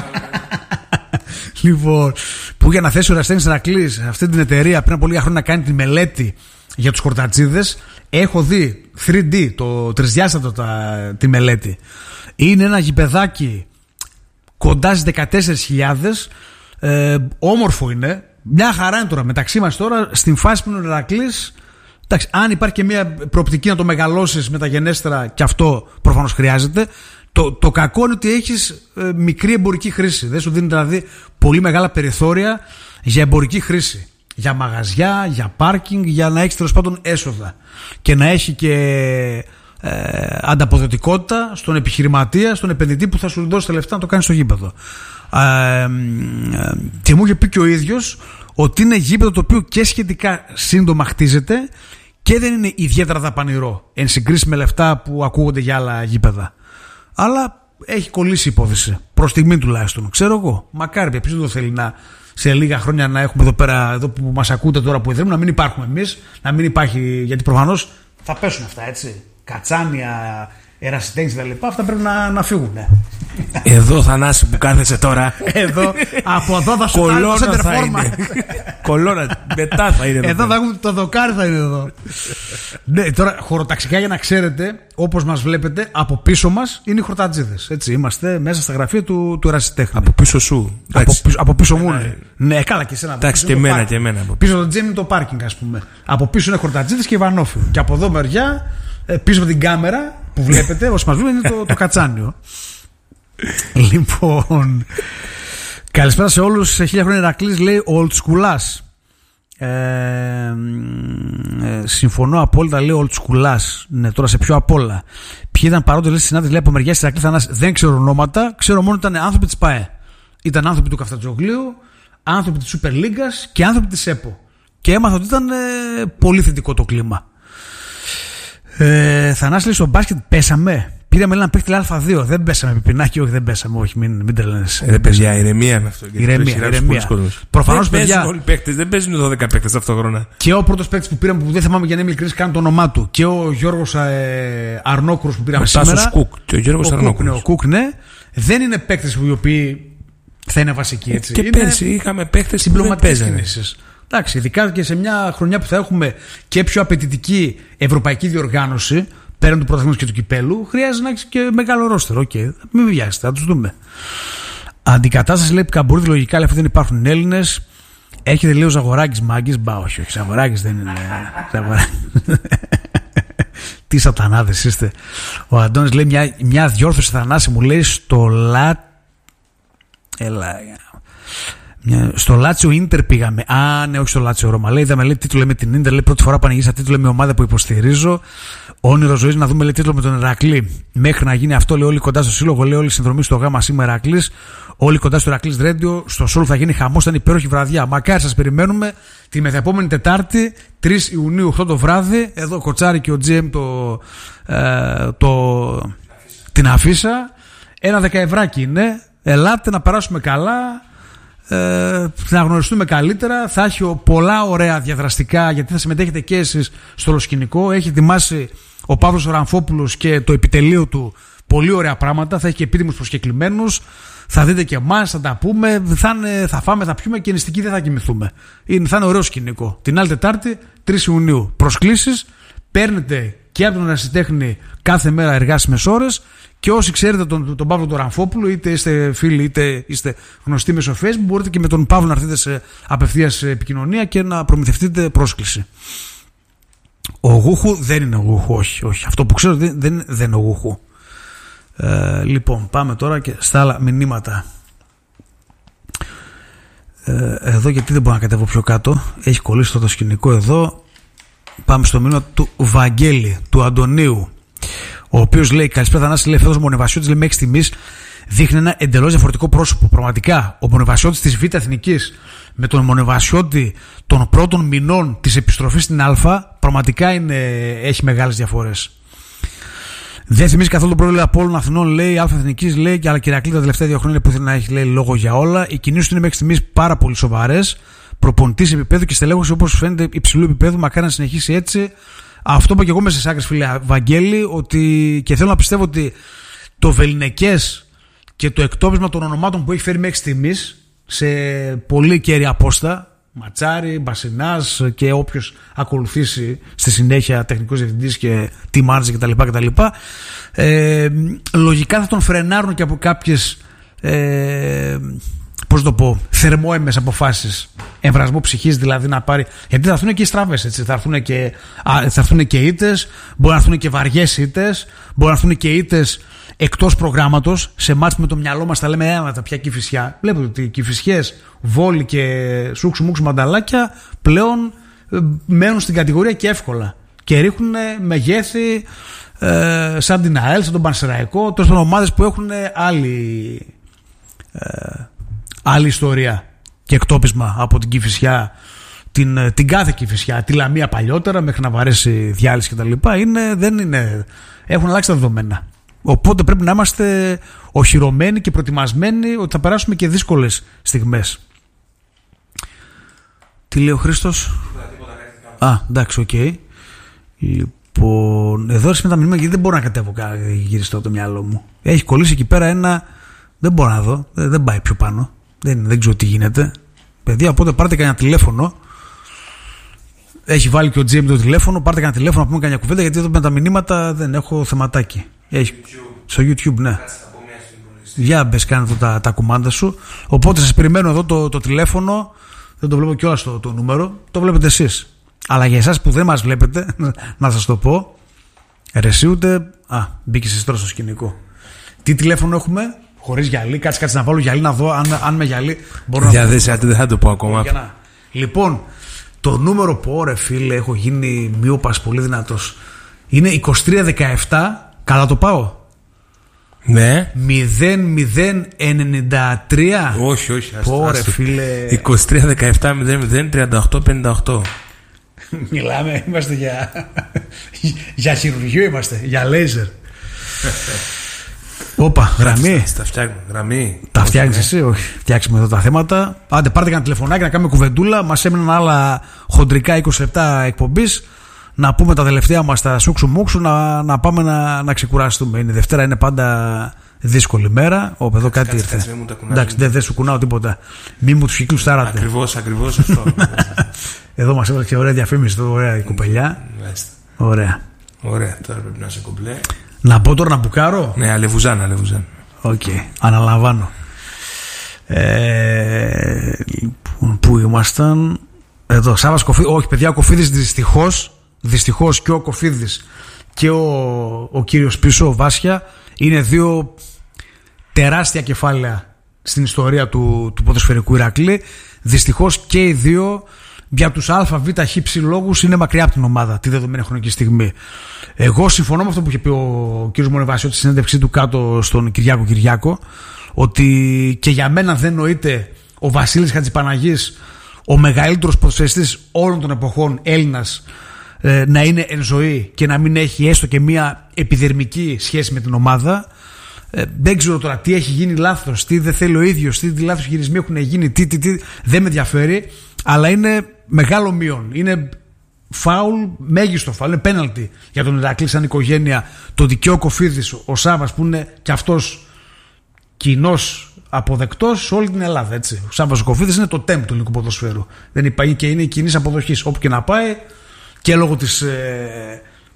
Λοιπόν, που είχε αναθέσει ο Ερασιτέχνης Ηρακλής αυτή την εταιρεία πριν από λίγα χρόνια να κάνει τη μελέτη για τους Χορτατζίδες. Έχω δει 3D, το τρισδιάστατο τη μελέτη. Είναι ένα γηπεδάκι κοντά στις 14.000. Όμορφο είναι. Μια χαρά είναι τώρα. Μεταξύ μας τώρα, στην φάση που είναι ο Ηρακλής. Εντάξει, αν υπάρχει και μια προοπτική να το μεγαλώσεις μεταγενέστερα, και αυτό προφανώς χρειάζεται. Το κακό είναι ότι έχεις μικρή εμπορική χρήση. Δεν σου δίνει δηλαδή πολύ μεγάλα περιθώρια για εμπορική χρήση. Για μαγαζιά, για πάρκινγκ, για να έχεις τέλος πάντων έσοδα. Και να έχει και ανταποδοτικότητα στον επιχειρηματία, στον επενδυτή που θα σου δώσει τα λεφτά να το κάνει στο γήπεδο. Και μου είχε πει και ο ίδιος ότι είναι γήπεδο το οποίο και σχετικά σύντομα χτίζεται και δεν είναι ιδιαίτερα δαπανηρό εν συγκρίση με λεφτά που ακούγονται για άλλα γήπεδα. Αλλά έχει κολλήσει η υπόθεση. Προς στιγμή τουλάχιστον. Ξέρω εγώ. Μακάρι, ποιος δεν το θέλει σε λίγα χρόνια να έχουμε εδώ πέρα, εδώ που μας ακούτε τώρα που ιδρύουμε, να μην υπάρχουμε εμείς, να μην υπάρχει, γιατί προφανώς θα πέσουν αυτά, έτσι. Κατσάνια, Ερασιτέχνης τα λοιπά, αυτά πρέπει να φύγουν. Εδώ, Θανάση, που κάθεσαι τώρα. Εδώ, από εδώ θα σου κάνω το σεντερφόρμα. Κολόνα, μετά θα είναι εδώ. Θα έχουμε το δοκάρι, θα είναι εδώ. Ναι, τώρα χωροταξικά, για να ξέρετε, όπως μας βλέπετε, από πίσω μας είναι οι Χορτατζίδες. Έτσι, είμαστε μέσα στα γραφεία του Ερασιτέχνη. Από πίσω σου. Από πίσω μου είναι. Ναι, καλά και εσένα. Εντάξει, και εμένα και εμένα. Πίσω το τζέμι είναι το πάρκινγκ, ας πούμε. Από πίσω είναι Χορτατζίδες και Ιβανόφιλ. Και από εδώ μεριά, πίσω από την κάμερα που βλέπετε, όσοι μας βλέπουν, είναι το κατσάνιο. Λοιπόν, καλησπέρα σε όλους. Σε 1000 χρόνια Ηρακλής, λέει old schoolάς. Συμφωνώ απόλυτα, λέει old schoolάς. Ναι, τώρα σε πιο απ' όλα. Ποιοι ήταν παρόντες, λέει, συνάδελφοι, λέει, από μεριά Ηρακλή Θανάση. Δεν ξέρω ονόματα. Ξέρω μόνο ότι ήταν άνθρωποι της ΠΑΕ. Ήταν άνθρωποι του Καφτατζογλίου, άνθρωποι της Σούπερ Λίγκας και άνθρωποι της ΕΠΟ. Και έμαθα ότι ήταν πολύ θετικό το κλίμα. Θανάση, λέει, στο μπάσκετ πέσαμε. Πήραμε έναν παίκτη Α2. Δεν πέσαμε, Πιπινάκι, όχι, δεν πέσαμε. Όχι, μην τρελαίνεσαι. Παιδιά, ηρεμία με αυτό. Ηρεμία. Προφανώς, παιδιά. Όλοι οι παίκτες, δεν παίζουν 12 παίκτες ταυτόχρονα. Και ο πρώτος παίκτης που πήραμε, που δεν θυμάμαι για να είμαι ειλικρινής καν το όνομά του, και ο Γιώργος Αρνόκουρος που πήραμε σήμερα. Κουκ. Και ο Γιώργος Αρνόκουρος. Ο Κουκ, ναι. Δεν είναι παίκτες οι οποίοι θα είναι βασικοί, έτσι. Και πέρσι είχαμε παίκτες που δεν παίζανε. Εντάξει, ειδικά και σε μια χρονιά που θα έχουμε και πιο απαιτητική ευρωπαϊκή διοργάνωση, πέραν του πρωταθλήματος και του κυπέλου, χρειάζεται να έχει και μεγάλο ρόστερο. Okay. Μην βιάζετε, θα τους δούμε. Αντικατάσταση, λέει, Καμπούρδη, λογικά, αλλά αυτοί δεν υπάρχουν Έλληνες. Έρχεται, λέει, ο Ζαγοράκης Μάγκης. Μπα, όχι, Ζαγοράκης δεν είναι. Τι σατανάδες είστε. Ο Αντώνης, λέει, μια διόρθωση, Θανάση, μου λέει, στο Λάτσιο Ίντερ πήγαμε. Α, ναι, όχι στο Λάτσιο Ρώμα. Λέει, είδαμε, λέει, τίτλο με την Ίντερ. Λέει, πρώτη φορά πανηγύρισα τίτλο με ομάδα που υποστηρίζω. Όνειρο ζωής να δούμε, λέει, τίτλο με τον Ηρακλή. Μέχρι να γίνει αυτό, λέει, όλοι κοντά στο σύλλογο. Λέει, όλοι συνδρομή στο γάμα σήμερα Ηρακλής. Όλοι κοντά στο Ηρακλής Radio. Στο Σόλ θα γίνει χαμός. Ήταν υπέροχη βραδιά. Μακάρι, σας περιμένουμε τη μεθεπόμενη Τετάρτη, 3 Ιουνίου, 8 το βράδυ. Εδώ Κοτσάρη και ο GM την αφίσα. Ένα 10 ευράκι είναι. Ελάτε να περάσουμε καλά. Να γνωριστούμε καλύτερα. Θα έχει πολλά ωραία διαδραστικά, γιατί θα συμμετέχετε και εσείς στο σκηνικό. Έχει ετοιμάσει ο Παύλος Ραμφόπουλος και το επιτελείο του πολύ ωραία πράγματα. Θα έχει και επίτιμους προσκεκλημένους. Θα δείτε και εμάς, θα τα πούμε. Θα φάμε, θα πιούμε και νηστικοί δεν θα κοιμηθούμε. Θα είναι ωραίο σκηνικό. Την άλλη Τετάρτη, 3 Ιουνίου. Προσκλήσεις παίρνετε και από τον ερασιτέχνη κάθε μέρα εργάσιμες ώρες. Και όσοι ξέρετε τον Παύλο τον Ραμφόπουλο, είτε είστε φίλοι είτε είστε γνωστοί μέσω Facebook, μπορείτε και με τον Παύλο να έρθετε σε απευθείας επικοινωνία και να προμηθευτείτε πρόσκληση. Ο Γούχου δεν είναι ο Γούχου, όχι. Αυτό που ξέρω δεν είναι ο Γούχου. Λοιπόν, πάμε τώρα και στα άλλα μηνύματα. Εδώ γιατί δεν μπορώ να κατέβω πιο κάτω. Έχει κολλήσει το σκηνικό εδώ. Πάμε στο μήνυμα του Βαγγέλη, του Αντωνίου, ο οποίος λέει: καλησπέρα Θανάση, λέει φέτος ο Μονεβασιώτης, λέει, μέχρι στιγμής δείχνει ένα εντελώς διαφορετικό πρόσωπο. Πραγματικά, ο Μονεβασιώτης της Β' Εθνικής με τον Μονεβασιώτη των πρώτων μηνών της επιστροφής στην Α, πραγματικά έχει μεγάλες διαφορές. Δεν θυμίζει καθόλου τον πρόεδρο Απόλλων Αθηνών, λέει, Α' Εθνικής, λέει, αλλά και Ηρακλή τα τελευταία 2 χρόνια που ήθελε να έχει, λέει, λόγο για όλα. Οι κινήσεις του είναι μέχρι στιγμής πάρα πολύ σοβαρές. Προπονητής επίπεδου και στελέχωση, όπως φαίνεται, υψηλού επίπεδου. Μακάρι να συνεχίσει έτσι. Αυτό που και εγώ μέσα στις άκρες, φίλε Βαγγέλη, ότι και θέλω να πιστεύω ότι το βεληνικές και το εκτόπισμα των ονομάτων που έχει φέρει μέχρι στιγμής σε πολύ κέρια απόστα, Ματσάρη, Μπασινάς και όποιος ακολουθήσει στη συνέχεια, τεχνικός διευθυντής και team manager κτλ. Λογικά θα τον φρενάρουν και από κάποιες θερμόαιμες αποφάσεις, εμβρασμό ψυχής δηλαδή να πάρει, γιατί θα έρθουν και οι στραβές, έτσι, θα έρθουν και ήττες, μπορεί να έρθουν και βαριές ήττες, μπορεί να έρθουν και ήττες εκτός προγράμματος, σε μάτς με το μυαλό μας τα λέμε τα πια Κηφισιά. Βλέπετε ότι οι Κηφισιές, Βόλοι και Σούξου Μούξου Μανταλάκια πλέον μένουν στην κατηγορία και εύκολα και ρίχνουν μεγέθη σαν την ΑΕΛ, σαν τον Πανσεραϊκό, τόσο ομάδες που έχουν άλλη ιστορία και εκτόπισμα από την Κηφισιά, την κάθε Κηφισιά, τη Λαμία παλιότερα μέχρι να βαρέσει διάλυση κτλ. Έχουν αλλάξει τα δεδομένα. Οπότε πρέπει να είμαστε οχυρωμένοι και προετοιμασμένοι ότι θα περάσουμε και δύσκολες στιγμές. Τι λέει ο Χρήστος? Εντάξει, οκ. Λοιπόν, εδώ έρχεται τα μηνύματα γιατί δεν μπορώ να κατέβω γυριστό από το μυαλό μου. Έχει κολλήσει εκεί πέρα ένα. Δεν μπορώ να δω. Δεν πάει πιο πάνω. Δεν ξέρω τι γίνεται. Παιδιά, οπότε πάρτε κανένα τηλέφωνο. Έχει βάλει και ο Τζέιμ το τηλέφωνο. Πάρτε κανένα τηλέφωνο να πούμε κανένα κουβέντα, γιατί εδώ με τα μηνύματα δεν έχω θεματάκι. Έχει... Στο YouTube, ναι. Για μπες, κάνε τα κουμάντα σου. Οπότε σας περιμένω εδώ το τηλέφωνο. Δεν το βλέπω κιόλας το νούμερο. Το βλέπετε εσείς. Αλλά για εσάς που δεν μας βλέπετε, να σας το πω. Εσύ ούτε. Μπήκε εσείς τώρα στο σκηνικό. Τι τηλέφωνο έχουμε? Χωρίς γυαλί. Κάτσε να βάλω γυαλί να δω αν με γυαλί μπορώ να. Δεν θα το πω ακόμα. Λοιπόν, το νούμερο που ωραία φίλε, έχω γίνει μοιόπας πολύ δυνατός. Είναι 2317. Καλά το πάω? Ναι. 0093. Όχι. Ωραία φίλε. 2317-0038-58. Μιλάμε, είμαστε για χειρουργείο, είμαστε για λέιζερ. Όπα, γραμμή. Τα φτιάχνω, γραμμή. Τα φτιάχνεις εσύ? Όχι. Φτιάξουμε εδώ τα θέματα. Άντε, πάρτε κανένα τηλεφωνάκι να κάνουμε κουβεντούλα. Μας έμειναν άλλα χοντρικά 20 λεπτά εκπομπής. Να πούμε τα τελευταία μας τα σούξου μούξου, να πάμε να ξεκουραστούμε. Είναι Δευτέρα, είναι πάντα δύσκολη μέρα. Εδώ κάτι ήρθε. Εντάξει, δεν σου κουνάω τίποτα. Μη μου τους κύκλους τάρατε. Ακριβώς αυτό. Εδώ μας έβαλε και ωραία διαφήμιση, εδώ ωραία η κοπελιά. Ωραία. Ωραία, τώρα πρέπει να σε κομπλέ. Να πω τώρα να μπουκάρω. Ναι, αλεβουζάν. Οκ, αναλαμβάνω. Λοιπόν, πού ήμασταν? Εδώ, Σάββας Κοφίδης. Όχι, παιδιά, ο Κοφίδης δυστυχώς και ο Κοφίδης και ο κύριος πίσω, ο Βάσια, είναι δύο τεράστια κεφάλαια στην ιστορία του ποδοσφαιρικού Ηρακλή. Δυστυχώς και οι δύο για τους ΑΒ χ λόγους είναι μακριά από την ομάδα τη δεδομένη χρονική στιγμή. Εγώ συμφωνώ με αυτό που είχε πει ο κύριος Μονεβασιώτης στη συνέντευξή του κάτω στον Κυριάκο, ότι και για μένα δεν νοείται ο Βασίλης Χατζηπαναγής, ο μεγαλύτερος ποδοσφαιριστής όλων των εποχών Έλληνας, να είναι εν ζωή και να μην έχει έστω και μία επιδερμική σχέση με την ομάδα. Δεν ξέρω τώρα τι έχει γίνει λάθος, τι δεν θέλει ο ίδιος, τι λάθος χειρισμοί έχουν γίνει, τι δεν με ενδιαφέρει, αλλά είναι μεγάλο μείον. Είναι φάουλ, μέγιστο φάουλ, είναι πέναλτι για τον Ηρακλή σαν οικογένεια. Το δικαίω Κοφίδης, ο Σάββας που είναι και αυτός κοινός αποδεκτός σε όλη την Ελλάδα. Έτσι. Ο Σάββας ο Κοφίδης είναι το τέμπ του ελληνικού ποδοσφαίρου. Δεν υπάρχει και είναι κοινής αποδοχής όπου και να πάει, και λόγω της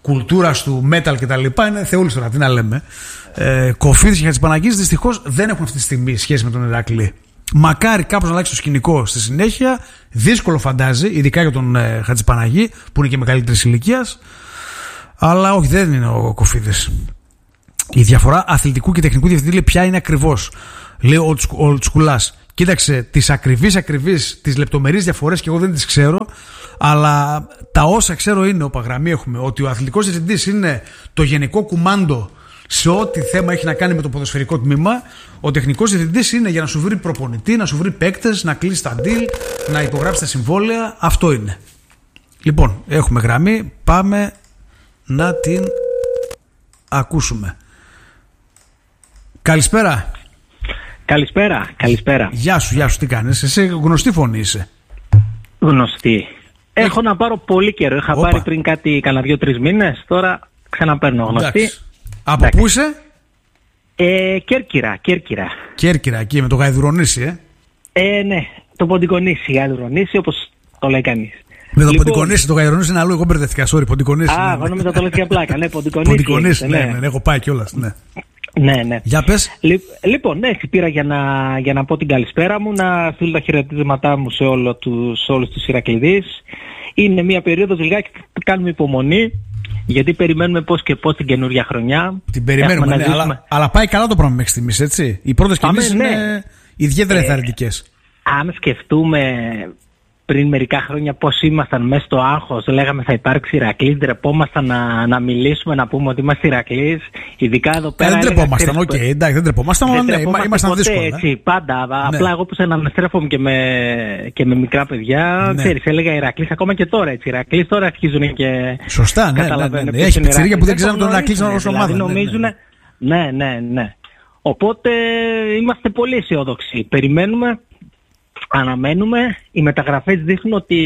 κουλτούρας του metal κτλ. Είναι θεούλης τώρα, τι να λέμε. Κοφίδης και Χατζηπαναγής δυστυχώς δεν έχουν αυτή τη στιγμή σχέση με τον Ηράκλη. Μακάρι κάπως να αλλάξει το σκηνικό στη συνέχεια. Δύσκολο φαντάζει, ειδικά για τον Χατζηπαναγή που είναι και μεγαλύτερης ηλικίας. Αλλά όχι, δεν είναι ο Κοφίδης. Η διαφορά αθλητικού και τεχνικού διευθυντή λέει ποια είναι ακριβώς. Λέει ο Τσκουλάς. Κοίταξε, τις ακριβείς, τις λεπτομερείς διαφορές και εγώ δεν τις ξέρω. Αλλά τα όσα ξέρω είναι, όπα γραμμή έχουμε, ότι ο αθλητικός διευθυντής είναι το γενικό κουμάντο σε ό,τι θέμα έχει να κάνει με το ποδοσφαιρικό τμήμα. Ο τεχνικός διευθυντής είναι για να σου βρει προπονητή, να σου βρει παίκτες, να κλείσει τα deal, να υπογράψει τα συμβόλαια. Αυτό είναι. Λοιπόν, έχουμε γραμμή. Πάμε να την ακούσουμε. Καλησπέρα. Καλησπέρα. Γεια σου, τι κάνεις? Εσύ γνωστή φωνή είσαι. Γνωστή. Έχω να πάρω πολύ καιρό. Είχα πάρει πριν κανένα 2-3 μήνες. Τώρα ξαναπαίρνω γνωστή. Εντάξει. Από πού είσαι? Κέρκυρα, εκεί με το Γαϊδουρονήσι, ναι, το Ποντικονήσι, Γαϊδουρονήσι, όπως το λέει κανείς. Με το Ποντικονήσι, το Γαϊδουρονήσι είναι αλλού, εγώ μπερδευτικά, sorry, Ποντικονήσι. Εγώ νόμιζα το λέω για πλάκα, ναι, Ποντικονήσι. Ναι, έχω πάει κιόλας, ναι. Ναι. Για πες. Λοιπόν, έτσι πήρα για να πω την καλησπέρα μου, να στείλω τα χαιρετίσματά μου σε όλους τους Ηρακληδείς. Είναι μια περίοδος λιγάκι που κάνουμε υπομονή, γιατί περιμένουμε πώς και πώς την καινούργια χρονιά. Την περιμένουμε, ναι, αλλά πάει καλά το πράγμα μέχρι στιγμής, έτσι. Οι πρώτες κινήσεις είναι ιδιαίτερα ενθαρρυντικές. Αν σκεφτούμε πριν μερικά χρόνια πώς ήμασταν μέσα στο άγχος, λέγαμε θα υπάρξει Ηρακλής, ντρεπόμασταν να μιλήσουμε, να πούμε ότι είμαστε Ηρακλής, ειδικά εδώ πέρα. Δεν ντρεπόμασταν, εντάξει, δεν ντρεπόμασταν, αλλά ναι, ήμασταν δύσκολα. Έτσι, πάντα. Ναι. Απλά εγώ που αναστρέφομαι και με μικρά παιδιά, ναι. Ξέρεις, έλεγα Ηρακλής ακόμα και τώρα, έτσι. Ηρακλής τώρα αρχίζουν και. Σωστά, ναι. Έχει πιτσιρίκια που δεν ξέρουν τον Ηρακλή ως ομάδα. Νομίζουν. Ναι. Οπότε είμαστε πολύ αισιόδοξοι. Περιμένουμε. Αναμένουμε, οι μεταγραφές δείχνουν ότι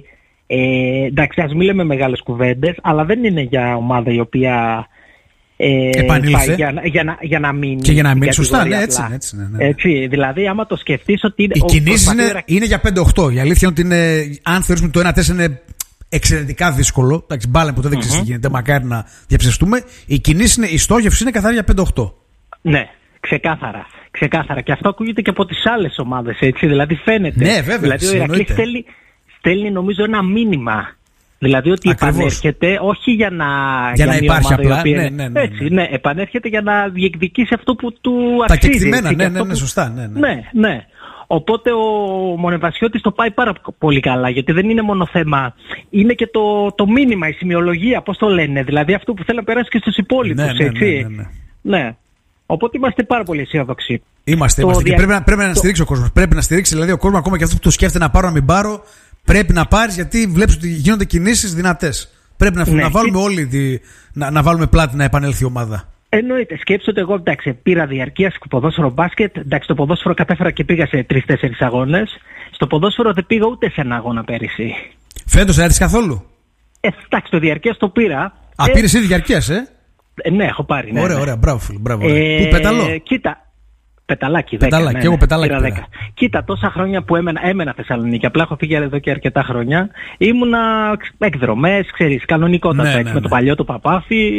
εντάξει, ας μην λέμε μεγάλες κουβέντες, αλλά δεν είναι για ομάδα η οποία επανήλθε για να μείνει. Και για να μείνει, σωστά, ναι, έτσι, ναι. Έτσι, δηλαδή άμα το σκεφτείς ότι οι κινήσεις είναι για 5-8. Η αλήθεια είναι ότι αν θεωρήσουμε το 1-4 είναι εξαιρετικά δύσκολο, εντάξει, μπάλα που το δεν ξέρεις τι γίνεται, μακάρι να διαψευστούμε, η στόχευση είναι καθαρά για 5-8. Ναι, ξεκάθαρα. Και αυτό ακούγεται και από τις άλλες ομάδες, έτσι. Δηλαδή φαίνεται. Ναι, βέβαια. Δηλαδή ο Ηρακλής στέλνει νομίζω ένα μήνυμα. Δηλαδή ότι επανέρχεται όχι για να υπάρχει απλά. Ναι, επανέρχεται για να διεκδικήσει αυτό που του αξίζει. Τα κεκτημένα, ναι, σωστά. Ναι. Οπότε ο Μονεβασιώτης το πάει πάρα πολύ καλά, γιατί δεν είναι μόνο θέμα. Είναι και το μήνυμα, η σημειολογία, πώς το λένε. Δηλαδή αυτό που θέλει να περάσει και στους υπόλοιπους, έτσι. Ναι. Οπότε είμαστε πάρα πολύ αισιόδοξοι. Είμαστε. Και πρέπει να στηρίξει ο κόσμος. Πρέπει να στηρίξει δηλαδή ο κόσμος, ακόμα και αυτό που το σκέφτεται να πάρω να μην πάρω. Πρέπει να πάρεις, γιατί βλέπεις ότι γίνονται κινήσεις δυνατές. Πρέπει να βάλουμε όλοι να βάλουμε πλάτη να επανέλθει η ομάδα. Εννοείται. Σκέψου ότι εγώ εντάξει, πήρα διαρκεία στο ποδόσφαιρο μπάσκετ. Εντάξει, το ποδόσφαιρο κατέφερα και πήγα σε 3-4 αγώνες. Στο ποδόσφαιρο δεν πήγα ούτε σε ένα αγώνα πέρυσι. Φέτος δεν έρθεις καθόλου? Εντάξει, το διαρκείας το πήρα. Πήρες ήδη διαρκείας, Ναι, έχω πάρει. Ναι, ωραία, μπράβο. Πού πεταλώ? Κοίτα, πεταλάκι, 10. Πεταλάκι, εγώ πεταλάκι. 10. Κοίτα, τόσα χρόνια που έμενα Θεσσαλονίκη, απλά έχω φύγει εδώ και αρκετά χρόνια. Ήμουνα εκδρομές, ξέρεις, κανονικότατα, με το παλιό το Παπάφι,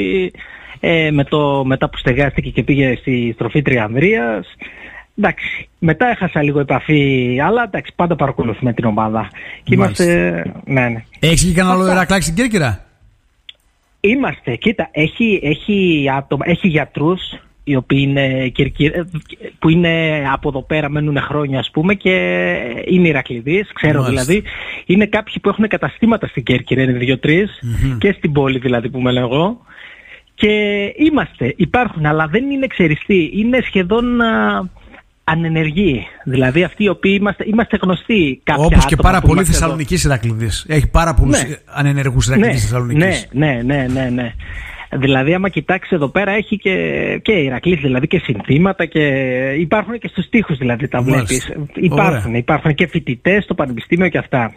μετά που στεγάστηκε και πήγε στη στροφή Τριανδρίας. Εντάξει, μετά έχασα λίγο επαφή, αλλά εντάξει, πάντα παρακολουθούμε την ομάδα. Και είμαστε. Ναι. Έχεις και κανένα άλλο Ηρακλάκι στην Κέρκυρα? Είμαστε, κοίτα, έχει γιατρούς οι οποίοι που είναι από εδώ πέρα, μένουν χρόνια ας πούμε και είναι Ηρακληδείς, ξέρω. Μάλιστα. Δηλαδή είναι κάποιοι που έχουν καταστήματα στην Κέρκυρα, είναι 2-3 και στην πόλη δηλαδή που μένω εγώ, και υπάρχουν, αλλά δεν είναι ξεριστοί, είναι σχεδόν ανενεργοί. Δηλαδή αυτοί οι οποίοι είμαστε γνωστοί. Όπως και πάρα πολλοί Θεσσαλονικείς Ηρακληδείς. Έχει πάρα πολλούς ανενεργούς Ηρακληδείς Θεσσαλονικείς. Ναι. Δηλαδή άμα κοιτάξεις εδώ πέρα έχει και Ηρακλής, δηλαδή και συνθήματα, και υπάρχουν και στους τοίχους δηλαδή τα βλέπεις. Υπάρχουν και φοιτητές στο πανεπιστήμιο και αυτά.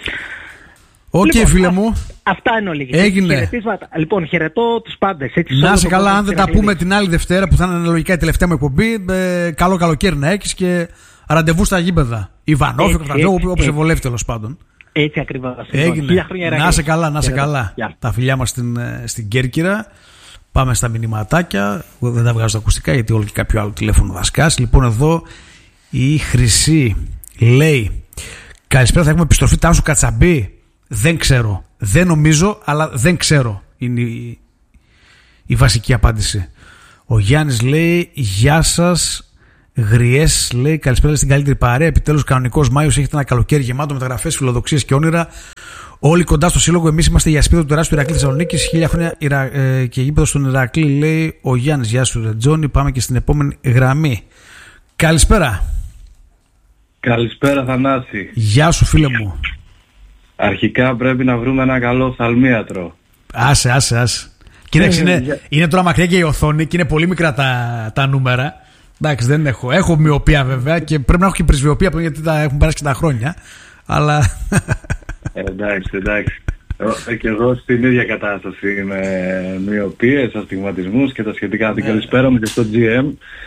Λοιπόν, φίλε μου. Αυτά είναι όλοι. Έγινε. Λοιπόν, χαιρετώ τους πάντες. Να είσαι καλά, αν δεν τα πούμε την άλλη Δευτέρα που θα είναι αναλογικά η τελευταία μου εκπομπή, καλό καλοκαίρι να έχεις και ραντεβού στα γήπεδα. Ιβανόφι, όπως σε βολεύει τέλος πάντων. Έτσι ακριβώς. Έγινε. Να είσαι καλά, να είσαι καλά. Τα φιλιά μας στην Κέρκυρα. Πάμε στα μηνυματάκια. Δεν τα βγάζω τα ακουστικά γιατί όλο και κάποιο άλλο τηλέφωνο θα σκάσει. Λοιπόν, εδώ η Χρυσή λέει: καλησπέρα, θα έχουμε επιστροφή Τάσου Κατσαμπή? Δεν ξέρω. Δεν νομίζω, αλλά δεν ξέρω. Είναι η βασική απάντηση. Ο Γιάννης λέει: γεια σας. Γριές λέει: καλησπέρα στην καλύτερη παρέα. Επιτέλους, κανονικός Μάιος, έχετε ένα καλοκαίρι γεμάτο μεταγραφές, φιλοδοξίες και όνειρα. Όλοι κοντά στο σύλλογο. Εμείς είμαστε η ασπίδα του τεράστιου Ηρακλή Θεσσαλονίκης. 1000 χρόνια και γήπεδο στον Ηρακλή, λέει ο Γιάννης. Γεια σου, Τζόνι. Πάμε και στην επόμενη γραμμή. Καλησπέρα. Καλησπέρα, Θανάση. Γεια σου, φίλε μου. Αρχικά πρέπει να βρούμε ένα καλό οφθαλμίατρο. Άσε. Κοίταξε, είναι τώρα μακριά και η οθόνη και είναι πολύ μικρά τα νούμερα. Εντάξει, δεν έχω. Έχω μοιοπία βέβαια και πρέπει να έχω και πρεσβειοπία γιατί έχουν περάσει και τα χρόνια. Αλλά. Εντάξει. Και εγώ στην ίδια κατάσταση με μοιοπίες, αστιγματισμούς και τα σχετικά. Την καλησπέρα μου και στο GM.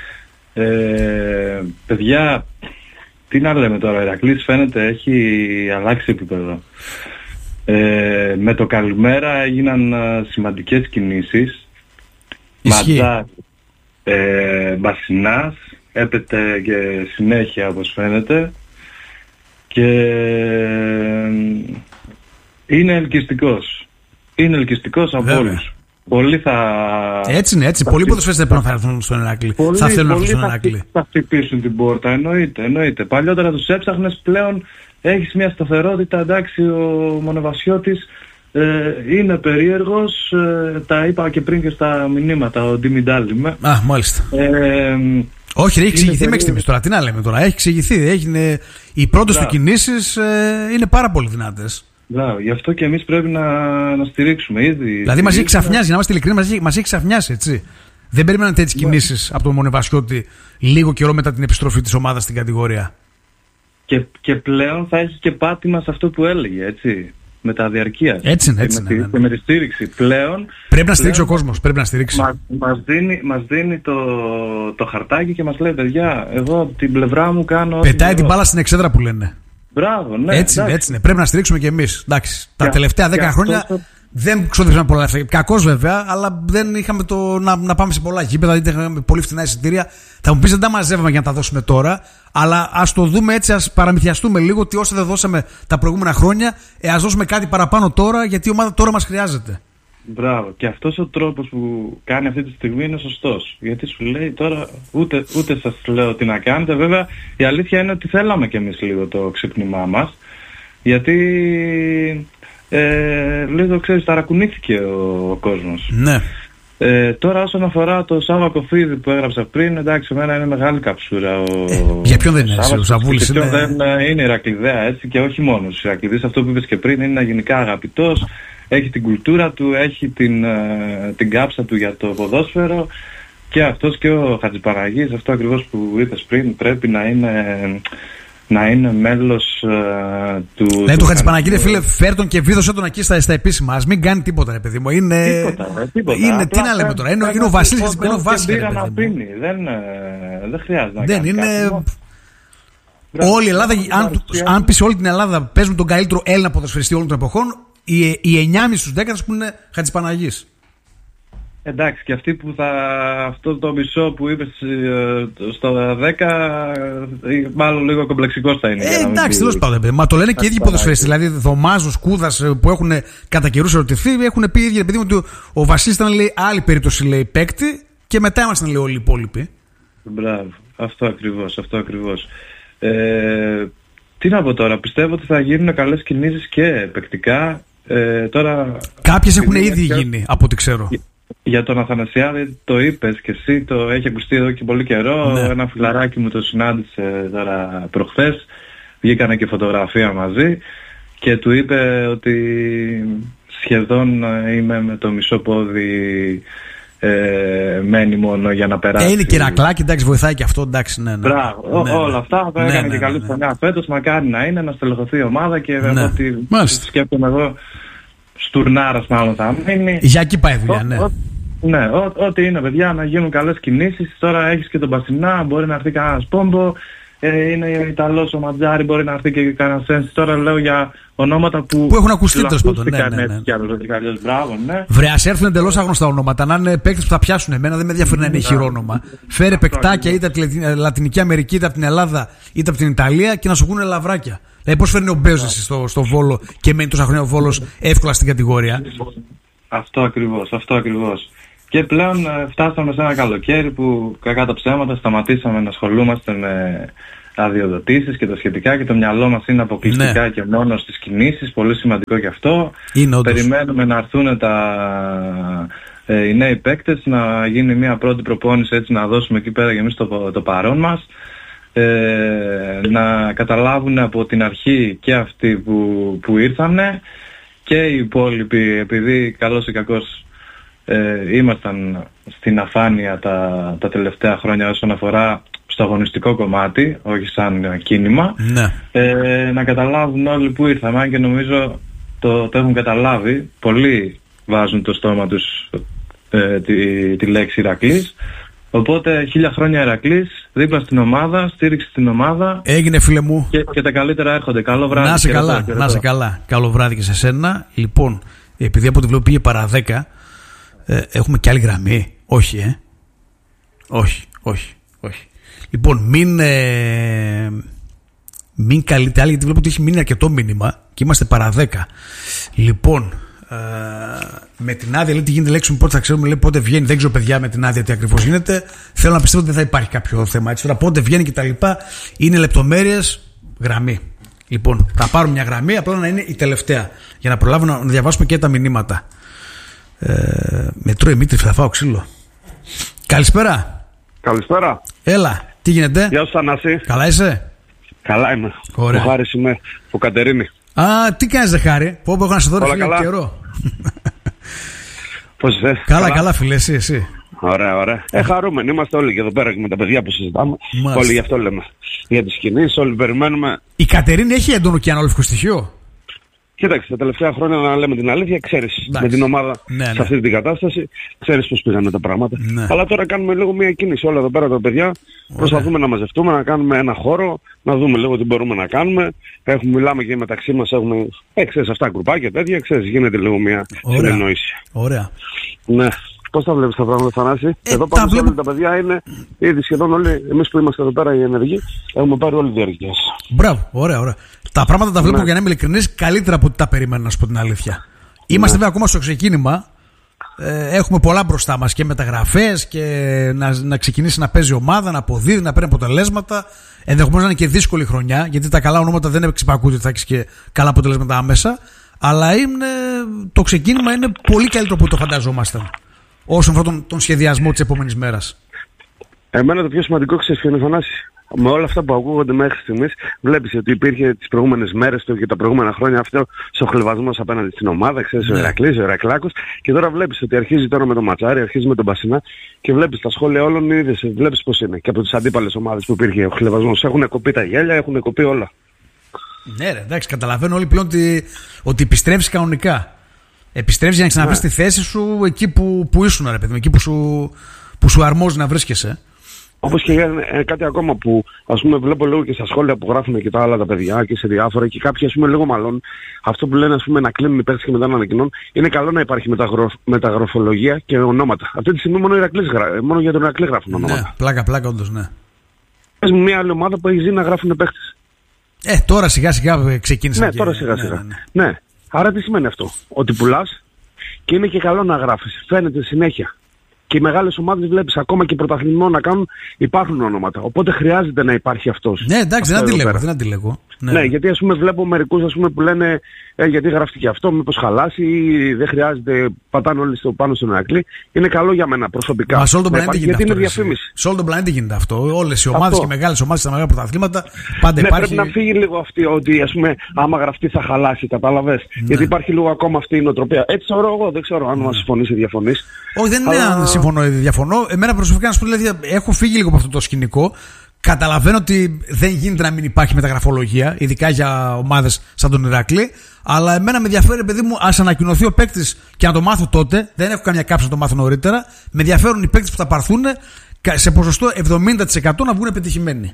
Παιδιά, τι να λέμε τώρα, ο Ηρακλής φαίνεται έχει αλλάξει επίπεδο. Με το καλημέρα έγιναν σημαντικές κινήσεις. Ματζά, Μπασινάς, έπεται και συνέχεια όπως φαίνεται. Και είναι ελκυστικός. Είναι ελκυστικός από όλους. Πολλοί θα... Έτσι είναι, έτσι. Πολλοί ποδοσφαιριστές θα έρθουν στον Ηρακλή. Θα θέλουν να έρθουν στον Ηρακλή. Θα χτυπήσουν την πόρτα, εννοείται. Παλιότερα τους έψαχνες, πλέον έχεις μια σταθερότητα. Εντάξει, ο Μονεβασιώτης είναι περίεργος. Τα είπα και πριν και στα μηνύματα, ο Ντιμιντάλ είμαι. Α, μάλιστα. Όχι, έχει εξηγηθεί μέχρι στιγμής τώρα. Τι να λέμε τώρα. Έχει εξηγηθεί. Οι πρώτες του κινήσεις είναι πάρα πολύ δυνατές. Γι' αυτό και εμείς πρέπει να στηρίξουμε ήδη. Δηλαδή μας έχει ξαφνιάσει, να είμαστε ειλικρινοί, μας έχει ξαφνιάσει, έτσι. Δεν περιμένατε έτσι κινήσεις από τον Μονεβασιώτη λίγο καιρό μετά την επιστροφή της ομάδας στην κατηγορία. Και πλέον θα έχει και πάτημα σε αυτό που έλεγε, έτσι. Με τα διαρκείας. Έτσι είναι. Και με τη στήριξη. Πλέον. Πρέπει να στηρίξει ο κόσμος. Πρέπει να στηρίξει. Μας δίνει το χαρτάκι και μας λέει: παιδιά, εγώ από την πλευρά μου κάνω. Πετάει την μπάλα στην εξέδρα που λένε. Μπράβο, ναι. Έτσι είναι. Πρέπει να στηρίξουμε κι εμείς. Εντάξει. Τα τελευταία 10 χρόνια δεν ξοδεύσαμε πολλά λεφτά. Κακώς βέβαια, αλλά δεν είχαμε να πάμε σε πολλά γήπεδα. Είχαμε πολύ φθηνά εισιτήρια. Θα μου πεις δεν τα μαζεύαμε για να τα δώσουμε τώρα. Αλλά ας το δούμε έτσι, ας παραμυθιαστούμε λίγο ότι όσα δεν δώσαμε τα προηγούμενα χρόνια, ας δώσουμε κάτι παραπάνω τώρα, γιατί η ομάδα τώρα μας χρειάζεται. Μπράβο. Και αυτός ο τρόπος που κάνει αυτή τη στιγμή είναι σωστός. Γιατί σου λέει τώρα ούτε σας λέω τι να κάνετε. Βέβαια η αλήθεια είναι ότι θέλαμε κι εμείς λίγο το ξύπνημά μας. Γιατί λίγο ξέρεις ταρακουνήθηκε ο κόσμος. Ναι. Τώρα όσον αφορά το Σάβα Κοφίδη που έγραψα πριν, εντάξει, εμένα είναι μεγάλη καψούρα. Για ποιον δεν είναι, ο Σαββούλης είναι. Δεν είναι Ηρακλειδέα, έτσι, και όχι μόνο. Ο Ηρακλειδής, αυτό που είπες και πριν, είναι γενικά αγαπητός. Έχει την κουλτούρα του, έχει την κάψα του για το ποδόσφαιρο. Και αυτός και ο Χατζηπαναγής, αυτό ακριβώς που είπες πριν, πρέπει να είναι μέλος του... Ναι, του Χατζηπαναγή, φίλε, φέρ τον και βίδωσε τον εκεί στα επίσημα. Ας μην κάνει τίποτα, ρε παιδί μου. Τίποτα. Τι να λέμε τώρα. Είναι ο Βασίλης Χατζηπαναγής. Δεν χρειάζεται να κάνει. Δεν είναι... Όλη η Ελλάδα, αν πεις όλη την Ελλάδα παίζουν τον καλύτερο Έλληνα ποδοσφαιριστή όλων των εποχών, οι 9,5 στους 10 θα πούνε Χατζηπαναγής. Εντάξει, και αυτοί που αυτό το μισό που είπες στο 10, μάλλον λίγο κομπλεξικός θα είναι. Εντάξει, τέλος πάντων. Μα το λένε και οι ίδιοι ποδοσφαιριστές. Δηλαδή, Δωμάζος, Κούδας που έχουν κατά καιρούς ερωτηθεί, έχουν πει οι ίδιοι, επειδή ότι ο Βασίλης ήταν, λέει, άλλη περίπτωση, λέει, παίκτη, και μετά ήμασταν, λέει, όλοι οι υπόλοιποι. Μπράβο. Αυτό ακριβώς. Τι να πω τώρα, πιστεύω ότι θα γίνουν καλές κινήσεις και παικτικά. Τώρα, κάποιες έχουν ήδη γίνει, από ό,τι ξέρω. Για τον Αθανασιάδη το είπες και εσύ, το έχει ακουστεί εδώ και πολύ καιρό. Ναι. Ένα φιλαράκι μου το συνάντησε τώρα προχθές, βγήκανε και φωτογραφία μαζί και του είπε ότι σχεδόν είμαι με το μισό πόδι, μένει μόνο για να περάσει. Είναι και Ηρακλάκι, εντάξει, βοηθάει και αυτό, εντάξει, ναι. Μπράβο, όλα αυτά το έκανε και καλή χρονιά φέτος, μακάρι να είναι, να στελεχωθεί η ομάδα και ότι σκέφτομαι εγώ, Στουρνάρας μάλλον θα μείνει. Για εκεί πάει η δουλειά, ναι. Ναι, ό,τι είναι, παιδιά, να γίνουν καλές κινήσεις. Τώρα έχεις και τον Μπασινά, μπορεί να έρθει κανένας Πόμπο. είναι Ιταλός ο Ματζάρη, μπορεί να έρθει και κανένα Σένση. Τώρα λέω για ονόματα που έχουν ακουστεί τέλος πάντων. Ναι. Μπράβο, ναι. Βρε, ας έρθουν εντελώς άγνωστα ονόματα, να είναι παίκτες που θα πιάσουν. Εμένα δεν με ενδιαφέρει να είναι ηχηρό όνομα. Φέρε παικτάκια είτε από τη Λατινική Αμερική, είτε από την Ελλάδα, είτε από την Ιταλία και να σου πούνε λαβράκια. Δηλαδή, πώς φέρνει ο Μπέζος στο Βόλο και μένει τόσα χρόνια ο Βόλος εύκολα στην κατηγορία. Αυτό ακριβώς. Και πλέον φτάσαμε σε ένα καλοκαίρι που κακά τα ψέματα σταματήσαμε να ασχολούμαστε με αδειοδοτήσεις και τα σχετικά και το μυαλό μας είναι αποκλειστικά και μόνο στις κινήσεις. Πολύ σημαντικό και αυτό. Περιμένουμε να έρθουν οι νέοι παίκτες, να γίνει μια πρώτη προπόνηση, έτσι να δώσουμε εκεί πέρα και εμείς το παρόν μας. Να καταλάβουν από την αρχή και αυτοί που ήρθανε και οι υπόλοιποι, επειδή καλώς ή κακώς ήμασταν στην αφάνεια τα τελευταία χρόνια όσον αφορά στο αγωνιστικό κομμάτι, όχι σαν κίνημα, να καταλάβουν όλοι που ήρθαμε. Αν και νομίζω το έχουν καταλάβει, πολλοί βάζουν το στόμα τους τη λέξη Ηρακλής. Οπότε 1000 χρόνια Ηρακλής, δίπλα στην ομάδα, στήριξη στην ομάδα. Έγινε, φίλε μου. Και τα καλύτερα έρχονται. Καλό βράδυ. Να σε καλά. Καλό βράδυ και σε σένα. Λοιπόν, επειδή από ό,τι βλέπω πήγε παρά 10, έχουμε και άλλη γραμμή. Όχι, Όχι. Λοιπόν, μην καλείτε άλλη, γιατί βλέπω ότι έχει μείνει αρκετό μήνυμα και είμαστε παρά 10. Λοιπόν, με την άδεια, λέει, τι γίνεται, λέξουμε πότε θα ξέρουμε, λέει, πότε βγαίνει. Δεν ξέρω, παιδιά, με την άδεια τι ακριβώς γίνεται. Θέλω να πιστεύω ότι δεν θα υπάρχει κάποιο θέμα. Έτσι, τώρα πότε βγαίνει και τα λοιπά είναι λεπτομέρειες. Γραμμή. Λοιπόν, θα πάρουμε μια γραμμή, απλά να είναι η τελευταία, για να προλάβουμε να διαβάσουμε και τα μηνύματα. Με τρώει Μήτρη, θα φάω ξύλο. Καλησπέρα. Καλησπέρα. Έλα, τι γίνεται? Γεια σου, Θανάση. Καλά είσαι? Καλά είμαι. Ωραία. Ο Χάρης είμαι, ο Κατερίνη. Α, τι κάνεις, δε Χάρη? Πω, έχω να σε δω, ρε φίλε, καιρό. Πώς είσαι? Καλά, φίλε, εσύ. Ωραία. Χαρούμενοι είμαστε όλοι και εδώ πέρα και με τα παιδιά που συζητάμε. Μάλιστα. Όλοι γι' αυτό λέμε. Για τις κινήσεις, όλοι περιμένουμε. Η Κατερίνη έχει έντονο και ανάλογο στοιχείο. Κοίταξε, τα τελευταία χρόνια, να λέμε την αλήθεια, ξέρεις, με την ομάδα σε αυτή την κατάσταση, ξέρεις πώς πήγανε τα πράγματα. Ναι. Αλλά τώρα κάνουμε λίγο μια κίνηση όλα εδώ πέρα τα παιδιά. Προσπαθούμε να μαζευτούμε, να κάνουμε ένα χώρο, να δούμε λίγο τι μπορούμε να κάνουμε. Μιλάμε και μεταξύ μας, έχουμε ξέρεις, αυτά γκρουπάκια τέτοια, ξέρεις, γίνεται λίγο μια συνεννόηση. Ωραία. Ναι. Πώς τα βλέπεις τα πράγματα, Θανάση? Εδώ πάνω σε όλα τα παιδιά είναι ήδη σχεδόν όλοι, εμείς που είμαστε εδώ πέρα οι ενεργοί, έχουμε πάρει όλη τη διάρκεια. Μπράβο, ωραία. Τα πράγματα τα βλέπω, για να είμαι ειλικρινής, καλύτερα από ό,τι τα περίμενα, να σου πω την αλήθεια. Είμαστε βέβαια ακόμα στο ξεκίνημα. Έχουμε πολλά μπροστά μας και μεταγραφές και να ξεκινήσει να παίζει ομάδα, να αποδίδει, να παίρνει αποτελέσματα. Ενδεχομένως να είναι και δύσκολη χρονιά, γιατί τα καλά ονόματα δεν εξυπακούται ότι θα έχεις και καλά αποτελέσματα άμεσα. Αλλά το ξεκίνημα είναι πολύ καλύτερο από ό,τι το φανταζόμασταν, όσον αφορά τον σχεδιασμό της επόμενης μέρας. Εμένα το πιο σημαντικό, ξέρεις ποιο είναι, Θανάση? Με όλα αυτά που ακούγονται μέχρι στιγμής, βλέπεις ότι υπήρχε τις προηγούμενες μέρες και τα προηγούμενα χρόνια αυτό ο χλευασμός απέναντι στην ομάδα, ξέρεις, ο Ηρακλής, ο Ηρακλάκος, και τώρα βλέπεις ότι αρχίζει τώρα με τον Ματσάρι, αρχίζει με τον Πασινά και βλέπεις τα σχόλια όλων, βλέπεις πώς είναι. Και από τις αντίπαλες ομάδες που υπήρχε ο χλευασμός, έχουν κοπεί τα γέλια, έχουν κοπεί όλα. Ναι, ρε, εντάξει, καταλαβαίνω όλοι πλέον ότι επιστρέφεις κανονικά. Επιστρέφεις για να ξαναβρεις τη θέση σου εκεί που ήσουν, ρε παιδί μου, εκεί που σου αρμόζει να βρίσκεσαι. Όπως και κάτι ακόμα που, ας πούμε, βλέπω λίγο και στα σχόλια που γράφουν και τα άλλα τα παιδιά και σε διάφορα, και κάποιοι, ας πούμε, λίγο μάλλον αυτό που λένε, ας πούμε, να κλείνουν οι παίκτες και μετά να ανακοινώνουν, είναι καλό να υπάρχει μεταγραφολογία και ονόματα. Αυτή τη στιγμή μόνο για τον Ηρακλή γράφουν ονόματα. Ναι, πλάκα, όντως, ναι. Πες μου μια άλλη ομάδα που έχει ζει να γράφουν παίκτες. Τώρα σιγά-σιγά ξεκίνησε. Ναι, τώρα σιγά-σιγά. Ναι. Άρα τι σημαίνει αυτό? Ότι πουλάς και είναι και καλό να γράφεις. Φαίνεται συνέχεια. Και οι μεγάλες ομάδες, βλέπεις, ακόμα και πρωταθλητισμό να κάνουν, υπάρχουν ονόματα. Οπότε χρειάζεται να υπάρχει αυτός. Ναι, εντάξει, δεν αντιλέγω. Ναι, γιατί, ας πούμε, βλέπω μερικούς, ας πούμε, που λένε γιατί γράφτηκε αυτό, μήπως χαλάσει ή δεν χρειάζεται, πατάνε όλοι πάνω στον Ηρακλή. Είναι καλό για μένα προσωπικά. Μα σε όλο τον πλανήτη γίνεται αυτό. Γιατί είναι διαφήμιση. Σε όλο τον πλανήτη γίνεται αυτό. Όλες οι ομάδες και οι μεγάλες ομάδες στα μεγάλα πρωταθλήματα πάντα υπάρχει. Πρέπει να φύγει λίγο αυτή ότι, ας πούμε, άμα γραφτεί θα χαλάσει, κατάλαβες. Γιατί υπάρχει λίγο ακόμα αυτή η νοοτροπία. Έτσι θεωρώ εγώ, δεν ξέρω αν μας συμφωνείς ή διαφωνείς. Όχι, δεν είναι αν συμφωνώ ή διαφωνώ. Εμένα προσωπικά, να σου πω, δηλαδή, έχω φύγει λίγο από αυτό το σκηνικό. Καταλαβαίνω ότι δεν γίνεται να μην υπάρχει μεταγραφολογία, ειδικά για ομάδες σαν τον Ηρακλή. Αλλά εμένα με ενδιαφέρει, παιδί μου, ας ανακοινωθεί ο παίκτης και να το μάθω τότε. Δεν έχω καμιά κάψη να το μάθω νωρίτερα. Με ενδιαφέρουν οι παίκτες που θα πάρθουν σε ποσοστό 70% να βγουν επιτυχημένοι.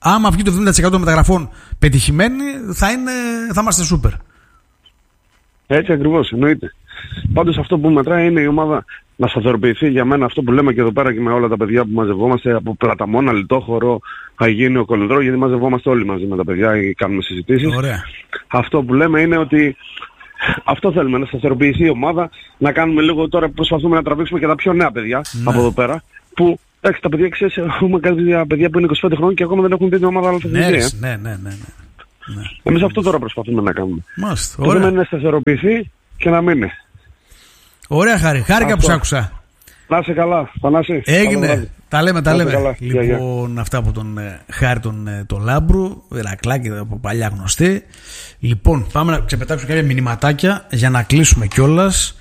Άμα βγει το 70% των μεταγραφών πετυχημένοι, θα είμαστε σούπερ. Έτσι ακριβώς, εννοείται. Πάντως αυτό που μετράει είναι η ομάδα να σταθεροποιηθεί. Για μένα αυτό που λέμε και εδώ πέρα και με όλα τα παιδιά που μαζευόμαστε από Πλαταμόνα, Λιτόχωρο, Αγίνιο, Κολονδρό, γιατί μαζευόμαστε όλοι μαζί με τα παιδιά και κάνουμε συζητήσεις. Ωραία. Αυτό που λέμε είναι ότι αυτό θέλουμε, να σταθεροποιηθεί η ομάδα, να κάνουμε λίγο τώρα που προσπαθούμε να τραβήξουμε και τα πιο νέα παιδιά από εδώ πέρα. Που εντάξει, τα παιδιά ξέρεις, έχουμε κάποια παιδιά που είναι 25 χρόνια και ακόμα δεν έχουν δει την ομάδα αλφαθητική. Ναι. Εμείς αυτό τώρα προσπαθούμε να κάνουμε. Μάλιστα. Το θέμα είναι να σταθεροποιηθεί και να μείνει. Ωραία, χάρηκα που σ' άκουσα. Να είσαι καλά, Θανάση. Έγινε. Τα λέμε. Καλά. Λοιπόν, αυτά από τον Χάρη τον Λάμπρου, Ηρακλάκη από παλιά γνωστή. Λοιπόν, πάμε να ξεπετάξουμε κάποια μηνυματάκια για να κλείσουμε κιόλας.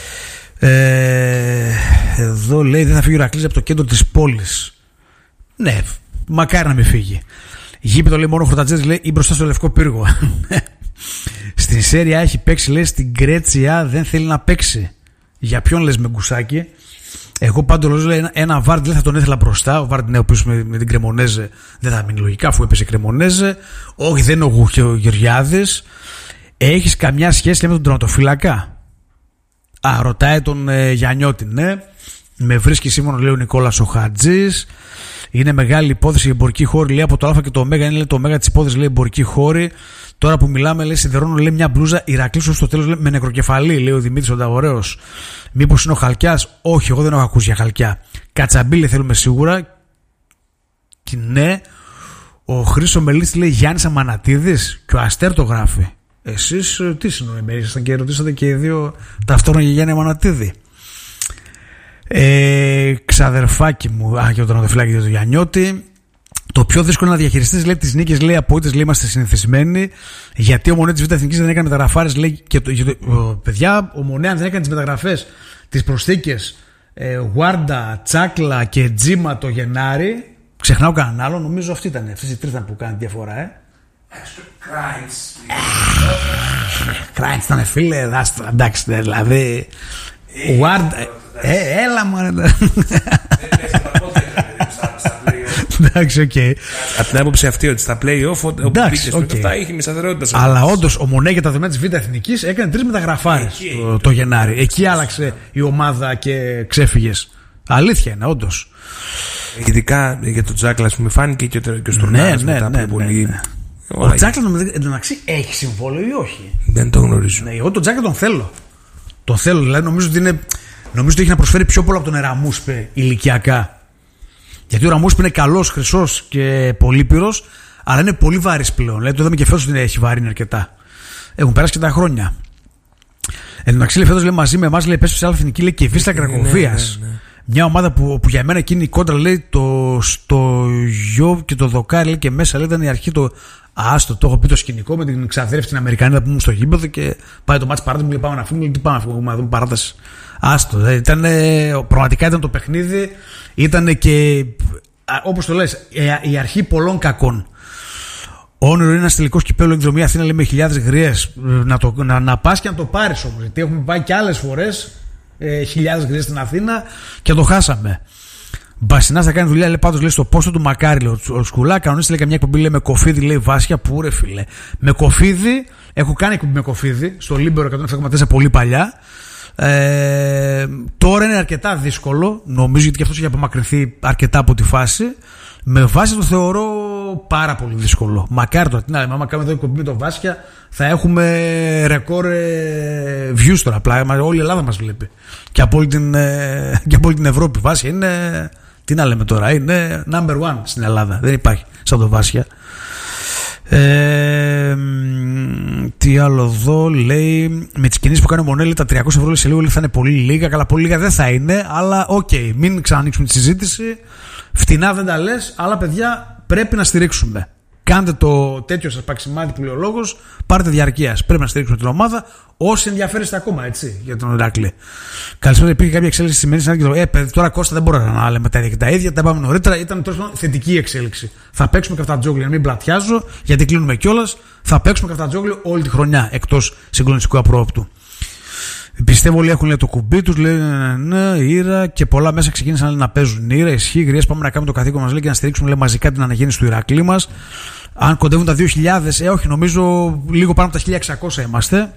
Εδώ λέει δεν θα φύγει ο Ηρακλής από το κέντρο της πόλης. Ναι, μακάρι να μην φύγει. Γήπεδο λέει μόνο ο Χορτατζίδης λέει ή μπροστά στο Λευκό Πύργο. Στην Σέρια έχει παίξει λέει στην Κρέτσια, δεν θέλει να παίξει. Για ποιον λες με γκουσάκι? Εγώ πάντως λέω ένα Βάρντ δεν θα τον ήθελα μπροστά. Ο Βάρντ είναι ο οποίος με την Κρεμονέζε δεν θα μείνει λογικά αφού έπεσε Κρεμονέζε. Όχι, δεν είναι ο Γεωργιάδης. Έχεις καμιά σχέση λέει, με τον τερματοφύλακα? Ρωτάει τον Γιαννιώτη. Ναι. Με βρίσκει σύμφωνο λέει ο Νικόλας ο Χατζής. Είναι μεγάλη υπόθεση η εμπορική χώρη λέει από το Α και το Ω. Είναι λέει, το Ω της υπόθεσης λέει εμπορική χώρη. Τώρα που μιλάμε, λέει, σιδερώνω λέει, μια μπλούζα Ηρακλής στο τέλος λέει, με νεκροκεφαλή, λέει ο Δημήτρης ο Νταγορέος. Μήπως είναι ο Χαλκιάς? Όχι, εγώ δεν έχω ακούσει για Χαλκιά. Κατσαμπίλη θέλουμε σίγουρα. Και ναι, ο Χρήστος Μελίτης λέει Γιάννης Αμανατίδης και ο Αστέρ το γράφει. Εσείς τι συνοημένοι ήσασταν και ρωτήσατε και οι δύο ταυτόχρονα για Γιάννη Αμανατίδη? Ξαδερφάκι μου, και ο τερματοφυλάκη του Γιαννιώτη. Το πιο δύσκολο να διαχειριστείς λέει τις νίκες λέει από ό,τι είμαστε συνηθισμένοι. Γιατί ο Μονέ της Β' Εθνικής δεν έκανε μεταγραφάρες λέει και παιδιά, ο Μονέ αν δεν έκανε τις μεταγραφές, τις προσθήκες Γουάρντα, Τσάκλα και Τζίμα το Γενάρη, ξεχνάω κανέναν άλλο, νομίζω αυτή ήταν. Αυτές οι τρεις ήταν που κάνει διαφορά. Κράιντς ήταν φίλε, δάστρα, εντάξει δηλαδή. Γουάρντα, έλα μου. Εντάξει, οκ. Από την άποψη αυτή ότι στα play-off όπου πήγες με αυτά είχε μισθαδερότητα. Αλλά όντως ο Μονέ για τα δεδομένα της Β' Εθνικής έκανε 3 μεταγραφάρες το Γενάρη. Εκεί άλλαξε η ομάδα και ξέφυγες. Αλήθεια είναι, όντως. Ειδικά για τον Τζάκλα, μου φάνηκε και ο Στουρνάρης μετά από πολύ. Ο Τζάκλα εντωμεταξύ έχει συμβόλαιο ή όχι? Δεν το γνωρίζω. Εγώ τον Τζάκλα τον θέλω. Τον θέλω, δηλαδή νομίζω ότι έχει να προσφέρει πιο πολλά από τον Εραμούσπε ηλικιακά. Γιατί ο Ραμούσπε είναι καλός, χρυσός και πολύπυρος, αλλά είναι πολύ βαρύς πλέον. Δηλαδή το είδαμε και φέτος ότι έχει βαρύνει αρκετά. Έχουν περάσει και τα χρόνια. Εν τω μεταξύ, φέτος λέει μαζί με εμάς, λέει πέσω σε άλλη εθνική, λέει και Βίστα Κρακοβίας. Ναι. Μια ομάδα που για μένα εκείνη η κόντρα, λέει στο Γιώβ και το Δοκάρι, λέει και μέσα, λέει ήταν η αρχή το. Άστο, το έχω πει το σκηνικό με την ξαδέρφη την Αμερικανίδα που ήμουν στο γήπεδο και πάει το μάτς παράταση, μου λέει πάμε να φύγουμε, τι πάμε να φύγουμε, να δούμε παράταση. Άστο, πραγματικά ήταν το παιχνίδι, ήταν και όπως το λες, η αρχή πολλών κακών. Όνειρο είναι ένα τελικό κυπέλλου εκδρομή Αθήνα, λέει με χιλιάδες γριές. Να πας και να το πάρεις όμως, γιατί έχουμε πάει και άλλες φορές χιλιάδες γριές στην Αθήνα και το χάσαμε. Μπασινάς θα κάνει δουλειά, λέει πάντως λέει στο πόστο του Μακάρι, ο Σκουλά. Κανονίστε λέει καμιά εκπομπή λέει με Κοφίδη, λέει Βάσια. Πού ρε φίλε. Με Κοφίδη, έχω κάνει εκπομπή με Κοφίδη στο Λίμπερο 107,4 πολύ παλιά. Τώρα είναι αρκετά δύσκολο, νομίζω, γιατί και αυτός έχει απομακρυνθεί αρκετά από τη φάση. Με Βάσια το θεωρώ πάρα πολύ δύσκολο. Μακάρι τώρα, τι να λέμε, άμα κάνουμε εδώ εκπομπή με τον Βάσια, θα έχουμε ρεκόρ views τώρα. Απλά όλη η Ελλάδα μας βλέπει. Και από όλη την Ευρώπη. Βάσια είναι. Τι να λέμε τώρα, είναι number one στην Ελλάδα. Δεν υπάρχει σαν το Βάσια. Τι άλλο εδώ λέει. Με τις κινήσεις που κάνει ο Μονέλη, τα 300 ευρώ σε λίγο λέει, θα είναι πολύ λίγα. Καλά, πολύ λίγα δεν θα είναι. Αλλά οκ, μην ξανανοίξουμε τη συζήτηση. Φτηνά δεν τα λες, αλλά παιδιά πρέπει να στηρίξουμε. Κάντε το τέτοιο σας παξιμάτι που λέει ο λόγος, πάρτε διαρκείας. Πρέπει να στηρίξουμε την ομάδα. Όσοι ενδιαφέρεστε ακόμα, έτσι, για τον Ηράκλη. Καλησπέρα, υπήρχε κάποια εξέλιξη σημαίνει παιδί, τώρα Κώστα δεν μπορώ να λέμε τα ίδια και τα ίδια. Τα είπαμε νωρίτερα, ήταν τόσο θετική εξέλιξη. Θα παίξουμε καφτατζόγλιο, να μην πλατιάζω, γιατί κλείνουμε κιόλας. Θα παίξουμε καφτατζόγλιο όλη τη χρονιά, εκτός συγκλονιστικού απρόοπτου. Πιστεύω όλοι έχουν, λέει, το κουμπί τους, λέει ναι, Ήρα, και πολλά μέσα ξεκίνησαν, λέει, να παίζουν Ήρα. Ισχύει, γριές, πάμε να κάνουμε το καθήκον μας, λέει, και να στηρίξουμε, λέει, μαζικά την αναγέννηση του Ηρακλή μας. Αν κοντεύουν τα 2.000, όχι, νομίζω λίγο πάνω από τα 1.600 είμαστε.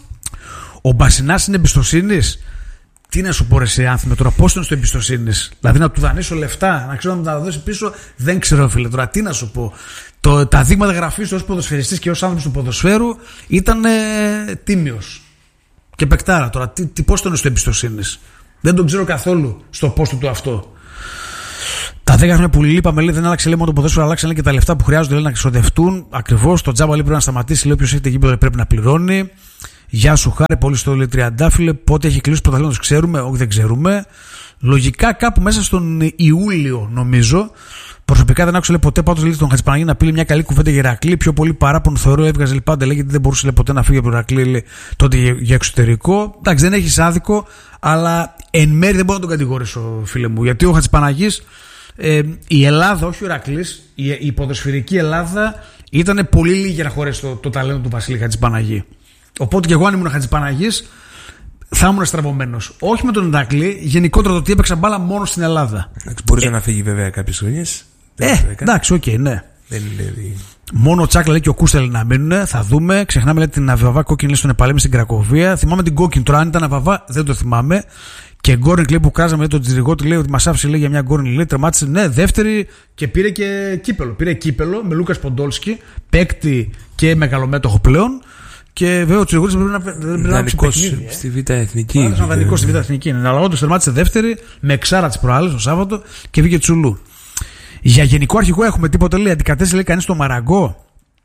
Ο Μπασινάς είναι εμπιστοσύνης. Τι να σου πω, ρε εσύ, Άνθιμε, τώρα πώς είναι στο εμπιστοσύνης? Δηλαδή να του δανείσω λεφτά, να ξέρω να τα δώσει πίσω, δεν ξέρω, φίλε, τώρα τι να σου πω. Τα δείγματα γραφής του ως ποδοσφαιριστής και ως άνθρωπος του ποδοσφαίρου ήταν τίμιος. Και παικτάρα τώρα, πώς τον είναι στο εμπιστοσύνης? Δεν τον ξέρω καθόλου στο πόστο του αυτό. Τα 10 χρόνια που λείπαμε, λέει, δεν άλλαξε, λέει, μόνο το ποδόσφαιρο, αλλάξαν, λέει, και τα λεφτά που χρειάζονται, λέει, να ξοδευτούν. Ακριβώς, το τζάμπα, λέει, πρέπει να σταματήσει, λέει, όποιος έχετε γήπεδο πρέπει να πληρώνει. Γεια σου, Χάρη, πολύ στο, λέει, Τριαντάφυλλε. Πότε έχει κλείσει το πρωταθλήμα, ξέρουμε? Όχι, δεν ξέρουμε. Λογικά κάπου μέσα στον Ιούλιο, νομίζω. Προσωπικά δεν άκουσα, λέει, ποτέ πάντως, λέει, τον Χατζηπαναγή να πει μια καλή κουβέντα για Ηρακλή. Πιο πολύ παράπονο θεωρώ έβγαζε, λέει, πάντα, λέει, γιατί δεν μπορούσε, λέει, ποτέ να φύγει από το Ηρακλή, λέει, τότε για εξωτερικό. Εντάξει, δεν έχει άδικο, αλλά εν μέρει δεν μπορώ να τον κατηγορήσω, φίλε μου. Γιατί ο Χατζηπαναγής, η Ελλάδα, όχι ο Ηρακλής, η ποδοσφαιρική Ελλάδα ήταν πολύ λίγη για να χωρέσει το ταλέντο του Βασίλη Χατζηπαναγή. Οπότε και εγώ, αν ήμουν Χατζηπαναγής, θα ήμουν στραβωμένος. Όχι με τον Ηρακλή, γενικότερα το ότι έπαιξα μπάλα μόνο στην Ελλάδα. Μπορούσε να φύγει βέβαια κάποιες χρονιές. Εντάξει, οκ, ναι. Δεν είναι... Μόνο ο Τσάκλα, λέει, και ο Κούστελ να μείνουν, θα δούμε. Ξεχνάμε, λέει, την Αβεβά κόκκινη, λέει, στον Επαλέμι στην Κρακοβία. Θυμάμαι την κόκκινη, τώρα αν ήταν Αβεβά δεν το θυμάμαι. Και γκόρνικ, λέει, που κράζαμε, λέει, τον Τζιριγότη, λέει, ότι μας άφησε, λέει, για μια γκόρνικ, λέει, τερμάτισε, ναι, δεύτερη και πήρε και κύπελο. Πήρε κύπελο με Λούκας Ποντόλσκι, παίκτη και μεγαλομέτωχο πλέον. Και βέβαια ο Τσιριγότης πρέπει να παίξει παιχνίδι. Στη Β' Εθνική. Ήταν δανεικός στη Β' Εθνική. Αλλά όντως τερμάτισε δεύτερη με εξάρα τις προάλλες το Σάββατο και βγήκε Τσουλού. Για γενικό αρχηγό έχουμε τίποτα, λέει, αντικατέστησε, λέει, κανείς το Μαραγκό?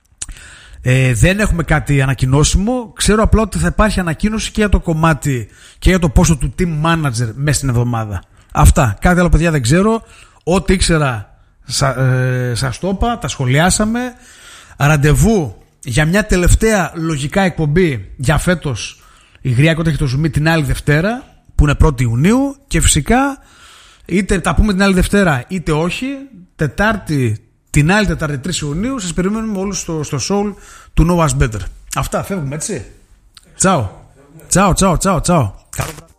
Δεν έχουμε κάτι ανακοινώσιμο. Ξέρω απλά ότι θα υπάρχει ανακοίνωση και για το κομμάτι και για το πόσο του team manager μέσα στην εβδομάδα. Αυτά. Κάτι άλλο, παιδιά, δεν ξέρω. Ό,τι ήξερα σας το είπα, τα σχολιάσαμε. Ραντεβού για μια τελευταία λογικά εκπομπή για φέτος. Η Γρία Κότα έχει το ζουμί την άλλη Δευτέρα, που είναι 1η Ιουνίου. Και φυσικά είτε τα πούμε την άλλη Δευτέρα είτε όχι, την άλλη Τετάρτη 3 Ιουνίου σας περιμένουμε όλους στο show του No Was Better. Αυτά, φεύγουμε, έτσι. Τσάου. Τσάου.